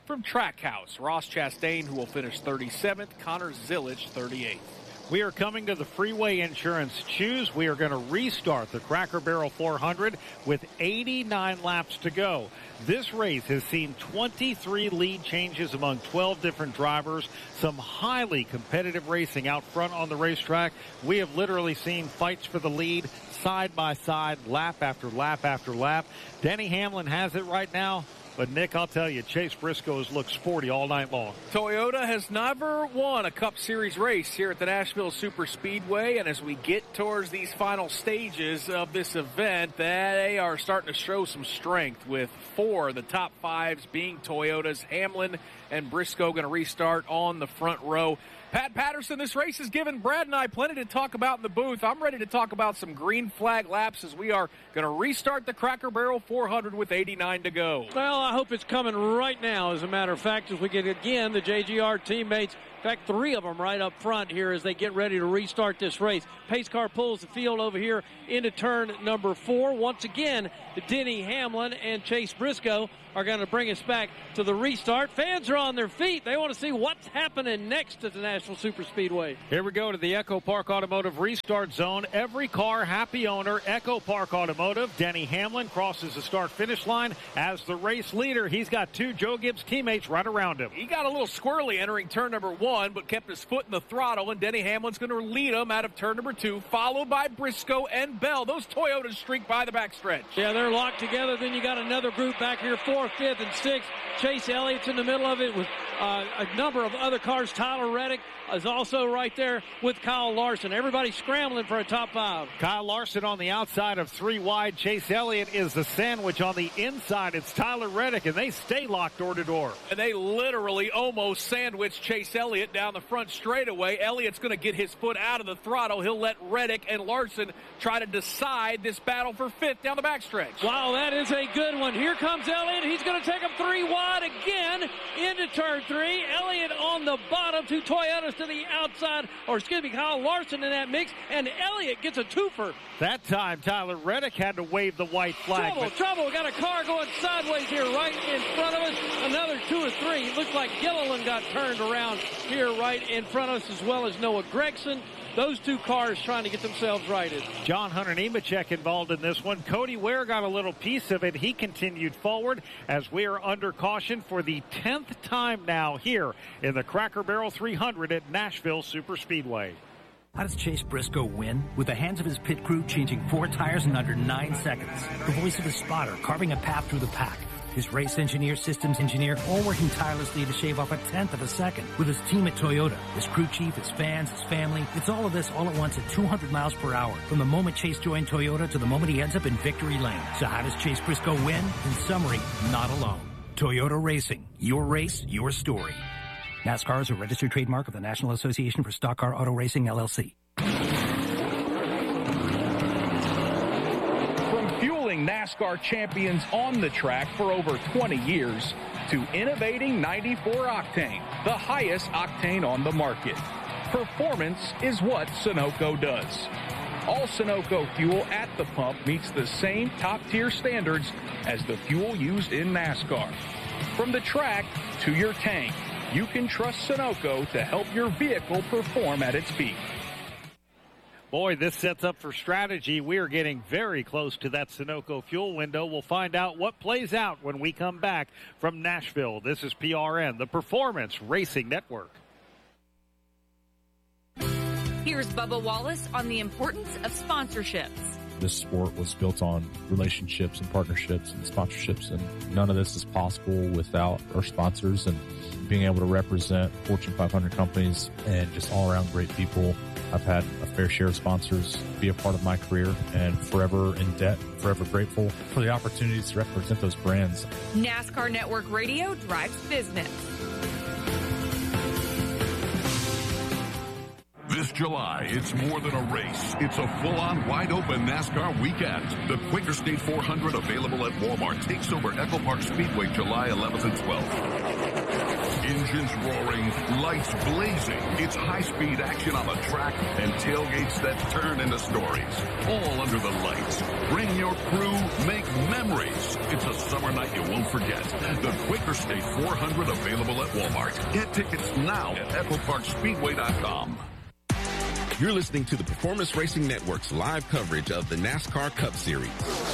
From Trackhouse, Ross Chastain, who will finish thirty-seventh, Connor Zilic, thirty-eighth. We are coming to the Freeway Insurance Choose. We are going to restart the Cracker Barrel four hundred with eighty-nine laps to go. This race has seen twenty-three lead changes among twelve different drivers, some highly competitive racing out front on the racetrack. We have literally seen fights for the lead side by side, lap after lap after lap. Denny Hamlin has it right now. But, Nick, I'll tell you, Chase Briscoe has looked sporty all night long. Toyota has never won a Cup Series race here at the Nashville Super Speedway, and as we get towards these final stages of this event, they are starting to show some strength, with four of the top fives being Toyotas. Hamlin and Briscoe going to restart on the front row. Pat Patterson, this race has given Brad and I plenty to talk about in the booth. I'm ready to talk about some green flag laps as we are going to restart the Cracker Barrel four hundred with eighty-nine to go. Well, I hope it's coming right now, as a matter of fact, as we get, again, the J G R teammates. In fact, three of them right up front here as they get ready to restart this race. Pace car pulls the field over here into turn number four. Once again, Denny Hamlin and Chase Briscoe are going to bring us back to the restart. Fans are on their feet. They want to see what's happening next at the Nashville Super Speedway. Here we go to the Echo Park Automotive restart zone. Every car, happy owner. Echo Park Automotive. Denny Hamlin crosses the start-finish line as the race leader. He's got two Joe Gibbs teammates right around him. He got a little squirrely entering turn number one, but kept his foot in the throttle, and Denny Hamlin's going to lead him out of turn number two, followed by Briscoe and Bell. Those Toyotas streak by the backstretch. Yeah, they're locked together. Then you got another group back here, fourth, fifth, and sixth. Chase Elliott's in the middle of it with uh, a number of other cars. Tyler Reddick is also right there with Kyle Larson. Everybody scrambling for a top five. Kyle Larson on the outside of three wide. Chase Elliott is the sandwich on the inside. It's Tyler Reddick, and they stay locked door to door. And they literally almost sandwich Chase Elliott down the front straightaway. Elliott's going to get his foot out of the throttle. He'll let Reddick and Larson try to decide this battle for fifth down the backstretch. Wow, that is a good one. Here comes Elliott. He's going to take him three wide again into turn three. Elliott on the bottom, two Toyotas to the outside, or excuse me, Kyle Larson in that mix, and Elliott gets a twofer. That time, Tyler Reddick had to wave the white flag. Trouble, trouble. Got a car going sideways here right in front of us. Another two or three. It looks like Gilliland got turned around here right in front of us, as well as Noah Gregson. Those two cars trying to get themselves righted. John Hunter Nemechek involved in this one. Cody Ware got a little piece of it. He continued forward as we are under caution for the tenth time now here in the Cracker Barrel three hundred at Nashville Super Speedway. How does Chase Briscoe win? With the hands of his pit crew changing four tires in under nine seconds. The voice of his spotter carving a path through the pack. His race engineer, systems engineer, all working tirelessly to shave off a tenth of a second. With his team at Toyota, his crew chief, his fans, his family. It's all of this all at once at two hundred miles per hour. From the moment Chase joined Toyota to the moment he ends up in victory lane. So how does Chase Briscoe win? In summary, not alone. Toyota Racing. Your race, your story. NASCAR is a registered trademark of the National Association for Stock Car Auto Racing, L L C. Fueling NASCAR champions on the track for over twenty years to innovating ninety-four octane, the highest octane on the market. Performance is what Sunoco does. All Sunoco fuel at the pump meets the same top-tier standards as the fuel used in NASCAR. From the track to your tank, you can trust Sunoco to help your vehicle perform at its peak. Boy, this sets up for strategy. We are getting very close to that Sunoco fuel window. We'll find out what plays out when we come back from Nashville. This is P R N, the Performance Racing Network. Here's Bubba Wallace on the importance of sponsorships. This sport was built on relationships and partnerships and sponsorships, and none of this is possible without our sponsors and being able to represent Fortune five hundred companies and just all around great people. I've had a fair share of sponsors be a part of my career, and forever in debt, forever grateful for the opportunities to represent those brands. NASCAR Network Radio drives business. This July, it's more than a race. It's a full-on, wide-open NASCAR weekend. The Quaker State four hundred, available at Walmart, takes over Echo Park Speedway July eleventh and twelfth. Engines roaring, lights blazing. It's high-speed action on the track and tailgates that turn into stories. All under the lights. Bring your crew, make memories. It's a summer night you won't forget. The Quaker State four hundred available at Walmart. Get tickets now at echo park speedway dot com. You're listening to the Performance Racing Network's live coverage of the NASCAR Cup Series.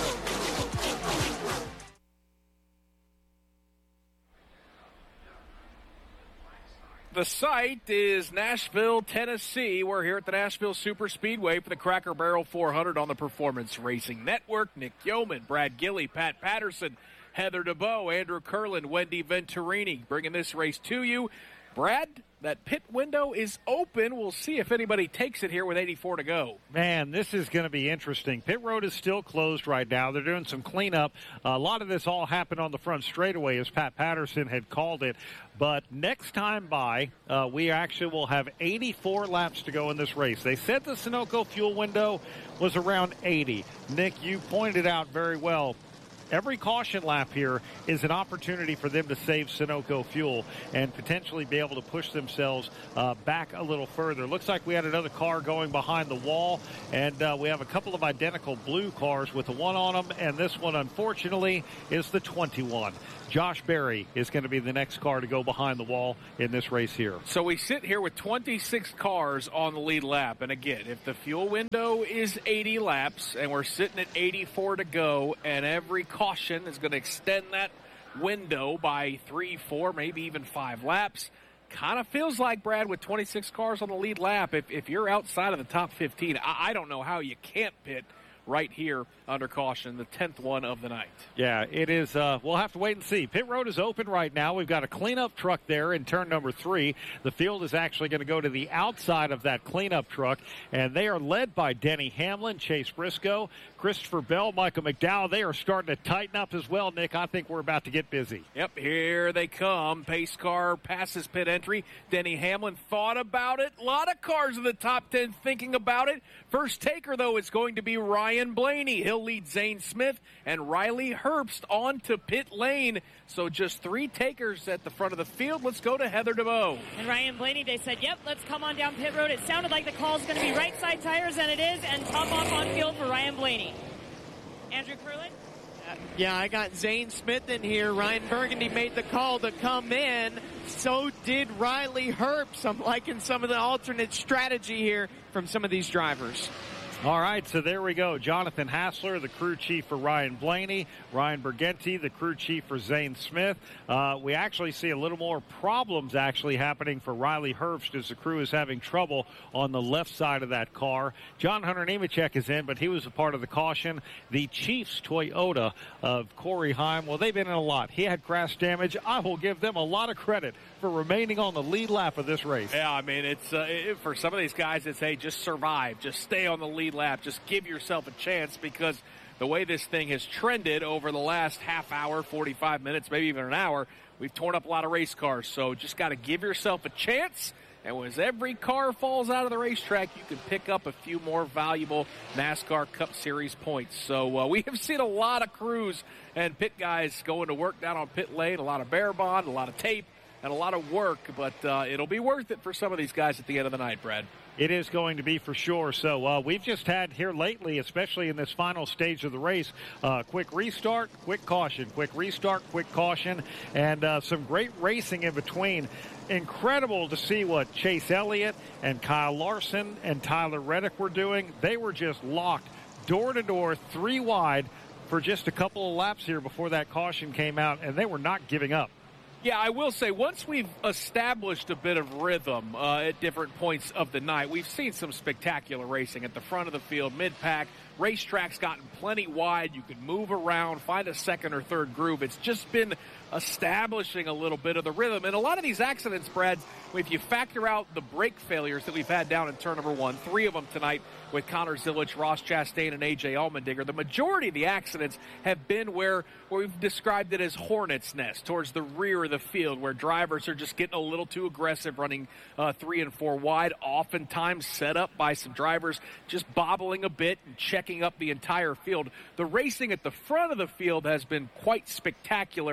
The site is Nashville, Tennessee. We're here at the Nashville Super Speedway for the Cracker Barrel four hundred on the Performance Racing Network. Nick Yeoman, Brad Gilley, Pat Patterson, Heather DeBow, Andrew Curlin, Wendy Venturini bringing this race to you. Brad, that pit window is open. We'll see if anybody takes it here with eighty-four to go. Man, this is going to be interesting. Pit road is still closed right now. They're doing some cleanup. A lot of this all happened on the front straightaway, as Pat Patterson had called it. But next time by, uh, we actually will have eighty-four laps to go in this race. They said the Sunoco fuel window was around eighty. Nick, you pointed out very well. Every caution lap here is an opportunity for them to save Sunoco fuel and potentially be able to push themselves uh, back a little further. Looks like we had another car going behind the wall, and uh, we have a couple of identical blue cars with the one on them, and this one, unfortunately, is the twenty-one. Josh Berry is going to be the next car to go behind the wall in this race here. So we sit here with twenty-six cars on the lead lap. And again, if the fuel window is eighty laps and we're sitting at eighty-four to go, and every caution is going to extend that window by three, four, maybe even five laps, kind of feels like, Brad, with twenty-six cars on the lead lap, if, if you're outside of the top fifteen, I, I don't know how you can't pit right here under caution, the tenth one of the night. Yeah, it is. Uh, we'll have to wait and see. Pit road is open right now. We've got a cleanup truck there in turn number three. The field is actually going to go to the outside of that cleanup truck, and they are led by Denny Hamlin, Chase Briscoe, Christopher Bell, Michael McDowell. They are starting to tighten up as well, Nick. I think we're about to get busy. Yep, here they come. Pace car passes pit entry. Denny Hamlin thought about it. A lot of cars in the top ten thinking about it. First taker, though, is going to be Ryan Blaney. He'll lead Zane Smith and Riley Herbst on to pit lane. So just three takers at the front of the field. Let's go to Heather DeBow. And Ryan Blaney, they said, yep, let's come on down pit road. It sounded like the call is going to be right side tires, and it is, and top off on field for Ryan Blaney. Andrew Curlin? Yeah, I got Zane Smith in here. Ryan Burgundy made the call to come in. So did Riley Herbst. I'm liking some of the alternate strategy here from some of these drivers. All right, so there we go. Jonathan Hassler, the crew chief for Ryan Blaney. Ryan Burgenti, the crew chief for Zane Smith. Uh, we actually see a little more problems actually happening for Riley Herbst as the crew is having trouble on the left side of that car. John Hunter Nemechek is in, but he was a part of the caution. The Chiefs Toyota of Corey Heim, well, they've been in a lot. He had crash damage. I will give them a lot of credit for remaining on the lead lap of this race. Yeah, I mean, it's uh, it, for some of these guys, it's, hey, just survive. Just stay on the lead lap. Just give yourself a chance, because the way this thing has trended over the last half hour, forty-five minutes, maybe even an hour, we've torn up a lot of race cars. So just got to give yourself a chance. And as every car falls out of the racetrack, you can pick up a few more valuable NASCAR Cup Series points. So uh, we have seen a lot of crews and pit guys going to work down on pit lane, a lot of bear bond, a lot of tape, and a lot of work. But uh, it'll be worth it for some of these guys at the end of the night, Brad. It is going to be for sure. So uh, we've just had here lately, especially in this final stage of the race, uh, quick restart, quick caution, quick restart, quick caution, and uh, some great racing in between. Incredible to see what Chase Elliott and Kyle Larson and Tyler Reddick were doing. They were just locked door to door, three wide for just a couple of laps here before that caution came out, and they were not giving up. Yeah, I will say, once we've established a bit of rhythm uh, at different points of the night, we've seen some spectacular racing at the front of the field, mid-pack. Racetrack's gotten plenty wide. You can move around, find a second or third groove. It's just been establishing a little bit of the rhythm. And a lot of these accidents, Brad, if you factor out the brake failures that we've had down in turn number one, three of them tonight with Connor Zilic, Ross Chastain, and A J Allmendinger, the majority of the accidents have been where, where we've described it as hornet's nest, towards the rear of the field, where drivers are just getting a little too aggressive, running uh, three and four wide, oftentimes set up by some drivers just bobbling a bit and checking up the entire field. The racing at the front of the field has been quite spectacular, and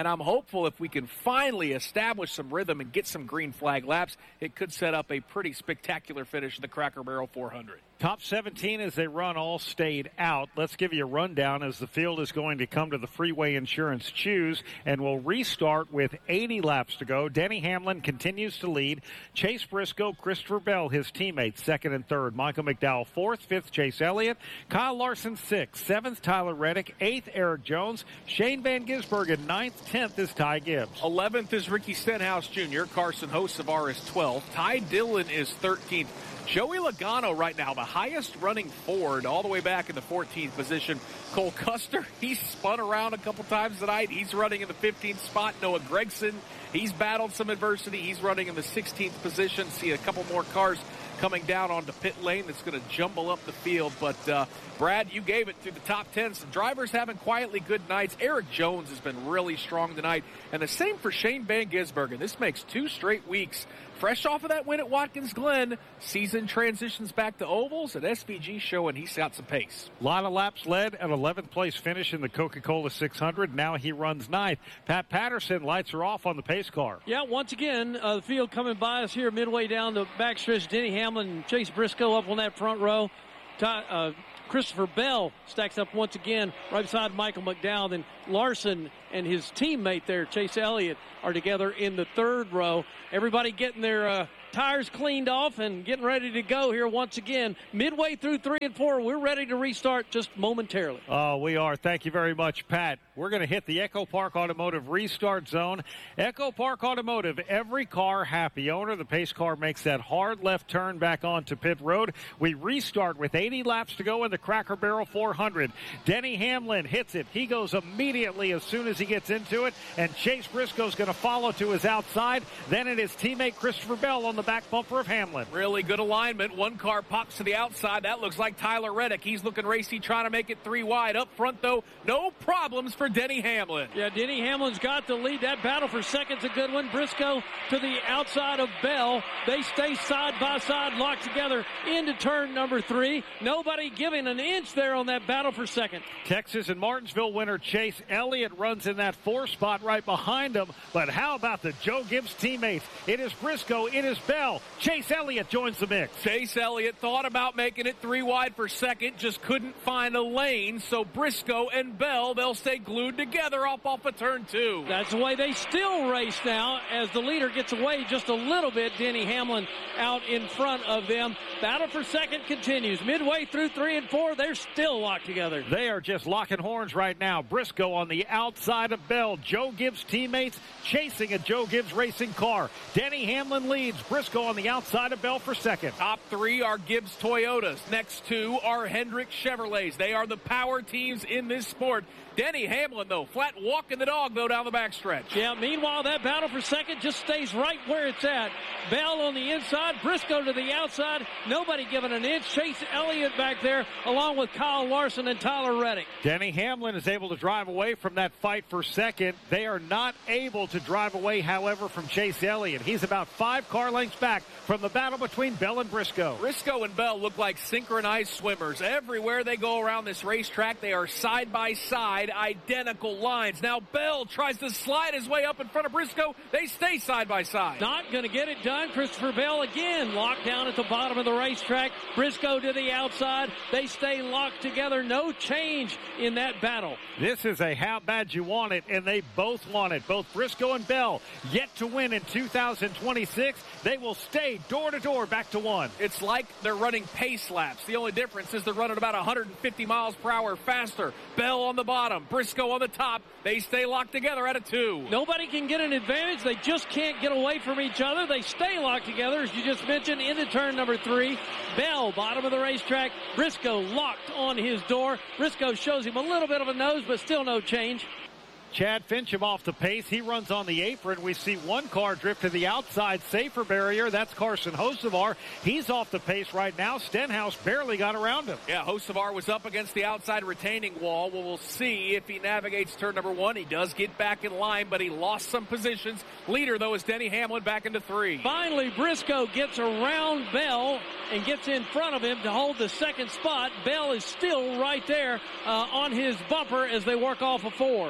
I'm hopeful if we can finally establish some rhythm and get some green flag laps, it could set up a pretty spectacular finish in the Cracker Barrel four hundred. Top seventeen as they run all stayed out. Let's give you a rundown as the field is going to come to the Freeway Insurance Choose, and we'll restart with eighty laps to go. Denny Hamlin continues to lead. Chase Briscoe, Christopher Bell, his teammates, second and third. Michael McDowell, fourth. Fifth, Chase Elliott. Kyle Larson, sixth. Seventh, Tyler Reddick. Eighth, Eric Jones. Shane Van Gisbergen, ninth. Tenth is Ty Gibbs. eleventh is Ricky Stenhouse Junior Carson Hocevar is twelfth. Ty Dillon is thirteenth. Joey Logano right now, the highest running Ford, all the way back in the fourteenth position. Cole Custer, he's spun around a couple times tonight. He's running in the fifteenth spot. Noah Gragson, he's battled some adversity. He's running in the sixteenth position. See a couple more cars coming down onto pit lane that's going to jumble up the field. But, uh, Brad, you gave it through the top ten. Some drivers having quietly good nights. Eric Jones has been really strong tonight. And the same for Shane Van Gisbergen. This makes two straight weeks. Fresh off of that win at Watkins Glen, season transitions back to ovals at S V G showing he's got some pace. A lot of laps led, an eleventh place finish in the Coca-Cola six hundred. Now he runs ninth. Pat Patterson lights are off on the pace car. Yeah, once again, uh, the field coming by us here midway down the backstretch. Denny Hamlin and Chase Briscoe up on that front row. Ty, uh, Christopher Bell stacks up once again right beside Michael McDowell. Then Larson and his teammate there, Chase Elliott, are together in the third row. Everybody getting their uh, tires cleaned off and getting ready to go here once again. Midway through three and four, we're ready to restart just momentarily. Oh, we are. Thank you very much, Pat. We're going to hit the Echo Park Automotive restart zone. Echo Park Automotive, every car happy owner. The pace car makes that hard left turn back onto pit road. We restart with eighty laps to go in the Cracker Barrel four hundred. Denny Hamlin hits it. He goes immediately as soon as he gets into it, and Chase Briscoe's going to follow to his outside. Then it is teammate Christopher Bell on the back bumper of Hamlin. Really good alignment. One car pops to the outside. That looks like Tyler Reddick. He's looking racy, trying to make it three wide. Up front, though, no problems for Denny Hamlin. Yeah, Denny Hamlin's got the lead. That battle for second's a good one. Briscoe to the outside of Bell. They stay side by side, locked together into turn number three. Nobody giving an inch there on that battle for second. Texas and Martinsville winner Chase Elliott runs in that four spot right behind him. But how about the Joe Gibbs teammates? It is Briscoe, it is Bell. Chase Elliott joins the mix. Chase Elliott thought about making it three wide for second, just couldn't find a lane. So Briscoe and Bell, they'll stay glued together off off of turn two. That's the way they still race now as the leader gets away just a little bit. Denny Hamlin out in front of them. Battle for second continues. Midway through three and four, they're still locked together. They are just locking horns right now. Briscoe on the outside of Bell. Joe Gibbs teammates chasing a Joe Gibbs racing car. Denny Hamlin leads. Briscoe on the outside of Bell for second. Top three are Gibbs Toyotas. Next two are Hendrick Chevrolets. They are the power teams in this sport. Denny Hamlin, though, flat walking the dog, though, down the backstretch. Yeah, meanwhile, that battle for second just stays right where it's at. Bell on the inside, Briscoe to the outside. Nobody giving an inch. Chase Elliott back there, along with Kyle Larson and Tyler Reddick. Denny Hamlin is able to drive away from that fight for second. They are not able to drive away, however, from Chase Elliott. He's about five car lengths back from the battle between Bell and Briscoe. Briscoe and Bell look like synchronized swimmers. Everywhere they go around this racetrack, they are side by side, identical lines. Now Bell tries to slide his way up in front of Briscoe. They stay side by side. Not going to get it done. Christopher Bell again locked down at the bottom of the racetrack. Briscoe to the outside. They stay locked together. No change in that battle. This is a how bad you want it, and they both want it. Both Briscoe and Bell yet to win in two thousand twenty-six. They will stay door to door back to one. It's like they're running pace laps. The only difference is they're running about one hundred fifty miles per hour faster. Bell on the bottom, Briscoe on the top. They stay locked together at a two. Nobody can get an advantage. They just can't get away from each other. They stay locked together, as you just mentioned, into turn number three. Bell, bottom of the racetrack. Briscoe locked on his door. Briscoe shows him a little bit of a nose, but still no change. Chad Fincham off the pace. He runs on the apron. We see one car drift to the outside safer barrier. That's Carson Hocevar. He's off the pace right now. Stenhouse barely got around him. Yeah, Hocevar was up against the outside retaining wall. Well, we'll see if he navigates turn number one. He does get back in line, but he lost some positions. Leader, though, is Denny Hamlin back into three. Finally, Briscoe gets around Bell and gets in front of him to hold the second spot. Bell is still right there uh, on his bumper as they work off of four. And guess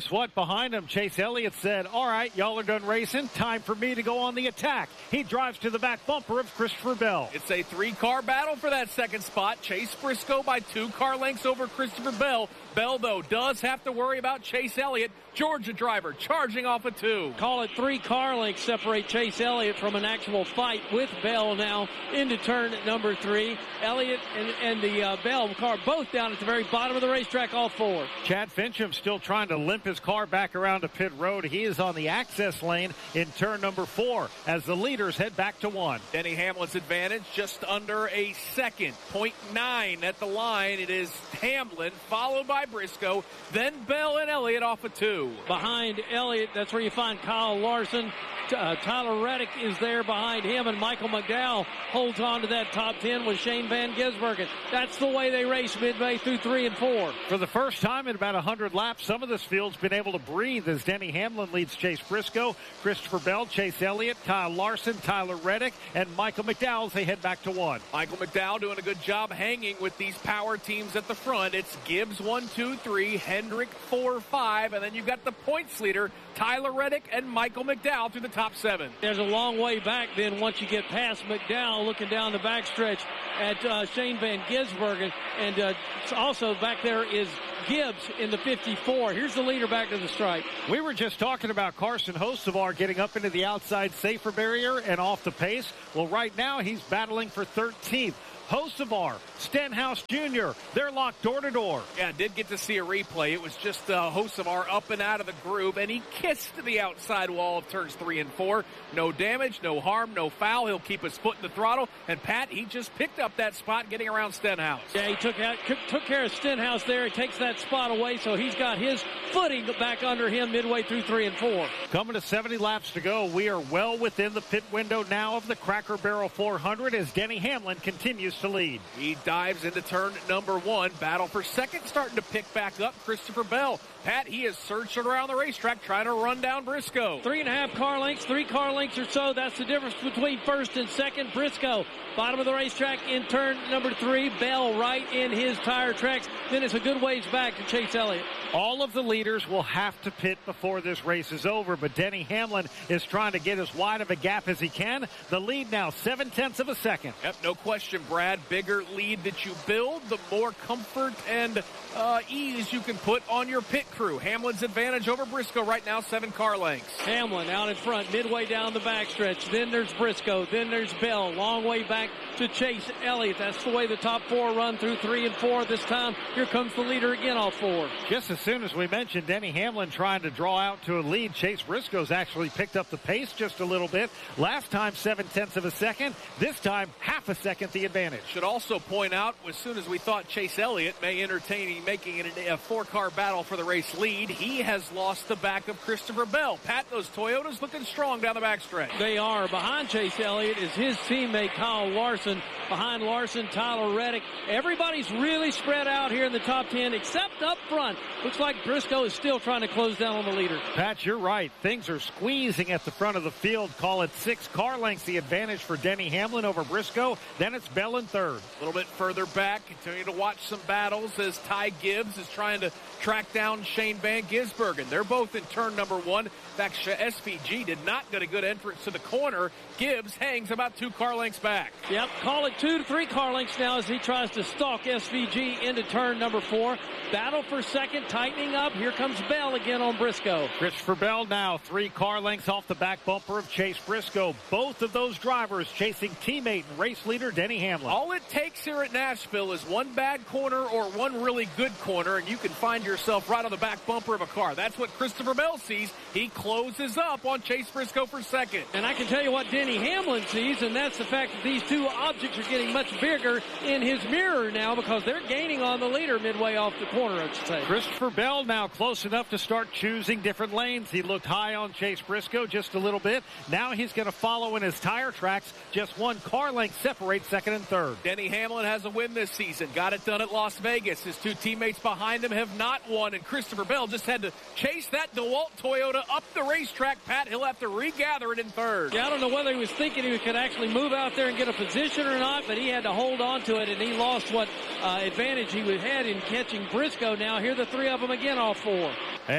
guess what? Behind him, Chase Elliott said, all right, y'all are done racing. Time for me to go on the attack. He drives to the back bumper of Christopher Bell. It's a three-car battle for that second spot. Chase Briscoe by two car lengths over Christopher Bell. Bell, though, does have to worry about Chase Elliott. Georgia driver charging off a two. Call it three car lengths separate Chase Elliott from an actual fight with Bell now into turn number three. Elliott and, and the uh, Bell car both down at the very bottom of the racetrack, all four. Chad Fincham still trying to limp his car back around to pit road. He is on the access lane in turn number four as the leaders head back to one. Denny Hamlin's advantage just under a second. point nine at the line. It is Hamlin followed by Briscoe, then Bell and Elliott off a two. Behind Elliott, that's where you find Kyle Larson. Uh, Tyler Reddick is there behind him, and Michael McDowell holds on to that top ten with Shane Van Gisbergen. That's the way they race midway through three and four. For the first time in about one hundred laps, some of this field's been able to breathe as Denny Hamlin leads Chase Briscoe, Christopher Bell, Chase Elliott, Kyle Larson, Tyler Reddick, and Michael McDowell as they head back to one. Michael McDowell doing a good job hanging with these power teams at the front. It's Gibbs one, two, three, Hendrick four, five, and then you've got the points leader, Tyler Reddick and Michael McDowell through the top seven. There's a long way back then once you get past McDowell, looking down the backstretch at uh, Shane Van Gisbergen. And uh, also back there is Gibbs in the fifty-four. Here's the leader back to the stripe. We were just talking about Carson Hocevar getting up into the outside safer barrier and off the pace. Well, right now he's battling for thirteenth. Hocevar, Stenhouse Junior, they're locked door to door. Yeah, did get to see a replay. It was just uh, Hocevar up and out of the groove, and he kissed the outside wall of turns three and four. No damage, no harm, no foul. He'll keep his foot in the throttle. And Pat, he just picked up that spot getting around Stenhouse. Yeah, he took out, took care of Stenhouse there. He takes that spot away, so he's got his footing back under him midway through three and four. Coming to seventy laps to go, we are well within the pit window now of the Cracker Barrel four hundred as Denny Hamlin continues to lead. He dives into turn number one. Battle for second starting to pick back up. Christopher Bell. Pat, he is searching around the racetrack trying to run down Briscoe. Three and a half car lengths, three car lengths or so. That's the difference between first and second. Briscoe, bottom of the racetrack in turn number three. Bell right in his tire tracks. Then it's a good ways back to Chase Elliott. All of the leaders will have to pit before this race is over, but Denny Hamlin is trying to get as wide of a gap as he can. The lead now seven-tenths of a second. Yep, no question, Brad. Bigger lead that you build, the more comfort and uh, ease you can put on your pit crew. Hamlin's advantage over Briscoe right now, seven car lengths. Hamlin out in front, midway down the backstretch. Then there's Briscoe. Then there's Bell. Long way back to Chase Elliott. That's the way the top four run through three and four. This time, here comes the leader again, all four. Just as soon as we mentioned Denny Hamlin trying to draw out to a lead, Chase Briscoe's actually picked up the pace just a little bit. Last time, seven-tenths of a second. This time, half a second the advantage. Should also point out, as soon as we thought Chase Elliott may entertain making it a four-car battle for the race lead, he has lost the back of Christopher Bell. Pat, those Toyotas looking strong down the backstretch. They are. Behind Chase Elliott is his teammate Kyle Larson. Behind Larson, Tyler Reddick. Everybody's really spread out here in the top ten, except up front. Looks like Briscoe is still trying to close down on the leader. Pat, you're right. Things are squeezing at the front of the field. Call it six car lengths the advantage for Denny Hamlin over Briscoe. Then it's Bell in third. A little bit further back, continue to watch some battles as Ty Gibbs is trying to track down Shane Van Gisbergen. They're both in turn number one. In fact, S V G did not get a good entrance to the corner. Gibbs hangs about two car lengths back. Yep, call it two to three car lengths now as he tries to stalk S V G into turn number four. Battle for second, tightening up. Here comes Bell again on Briscoe. Christopher Bell now three car lengths off the back bumper of Chase Briscoe. Both of those drivers chasing teammate and race leader Denny Hamlin. All it takes here at Nashville is one bad corner or one really good corner, and you can find yourself right on the back bumper of a car. That's what Christopher Bell sees. He closes up on Chase Briscoe for second. And I can tell you what Denny Hamlin sees, and that's the fact that these two objects are getting much bigger in his mirror now because they're gaining on the leader midway off the corner, I should say. Christopher Bell now close enough to start choosing different lanes. He looked high on Chase Briscoe just a little bit. Now he's going to follow in his tire tracks. Just one car length separates second and third. Denny Hamlin has a win this season. Got it done at Las Vegas. His two teammates behind him have not won, and Christopher Bell just had to chase that DeWalt Toyota up the racetrack. Pat, he'll have to regather it in third. Yeah, I don't know whether he was thinking he could actually move out there and get a position or not, but he had to hold on to it, and he lost what uh, advantage he had in catching Briscoe. Now here the three of them again, all four. And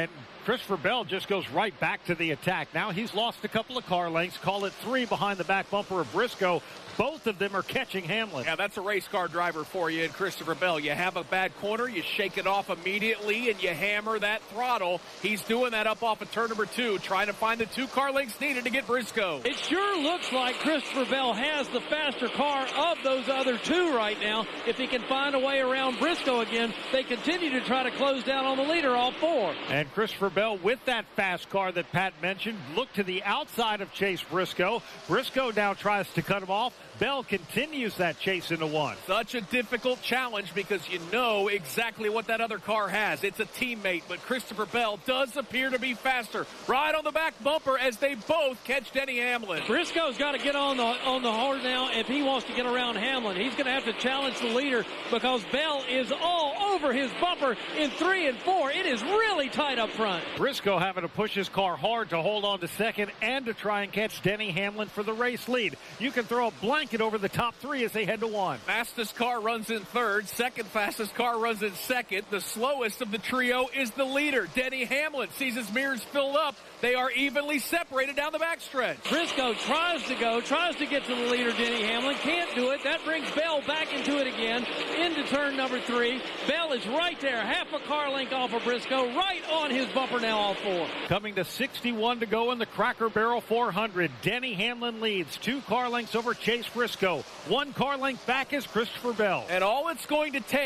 Christopher Bell just goes right back to the attack. Now he's lost a couple of car lengths. Call it three behind the back bumper of Briscoe. Both of them are catching Hamlin. Yeah, that's a race car driver for you in Christopher Bell. You have a bad corner, you shake it off immediately, and you hammer that throttle. He's doing that up off of turn number two, trying to find the two car lengths needed to get Briscoe. It sure looks like Christopher Bell has the faster car of those other two right now. If he can find a way around Briscoe again, they continue to try to close down on the leader, all four. And Christopher Bell, with that fast car that Pat mentioned, looked to the outside of Chase Briscoe. Briscoe now tries to cut him off. Bell continues that chase into one. Such a difficult challenge because you know exactly what that other car has. It's a teammate, but Christopher Bell does appear to be faster. Right on the back bumper as they both catch Denny Hamlin. Briscoe's got to get on the on the horn now if he wants to get around Hamlin. He's going to have to challenge the leader because Bell is all over his bumper in three and four. It is really tight up front. Briscoe having to push his car hard to hold on to second and to try and catch Denny Hamlin for the race lead. You can throw a blanket over the top three as they head to one. Fastest car runs in third. Second fastest car runs in second. The slowest of the trio is the leader. Denny Hamlin sees his mirrors filled up. They are evenly separated down the backstretch. Briscoe tries to go, tries to get to the leader, Denny Hamlin. Can't do it. That brings Bell back into it again, into turn number three. Bell is right there, half a car length off of Briscoe, right on his bumper now, all four. Coming to sixty-one to go in the Cracker Barrel four hundred. Denny Hamlin leads, two car lengths over Chase Briscoe. One car length back is Christopher Bell. And all it's going to take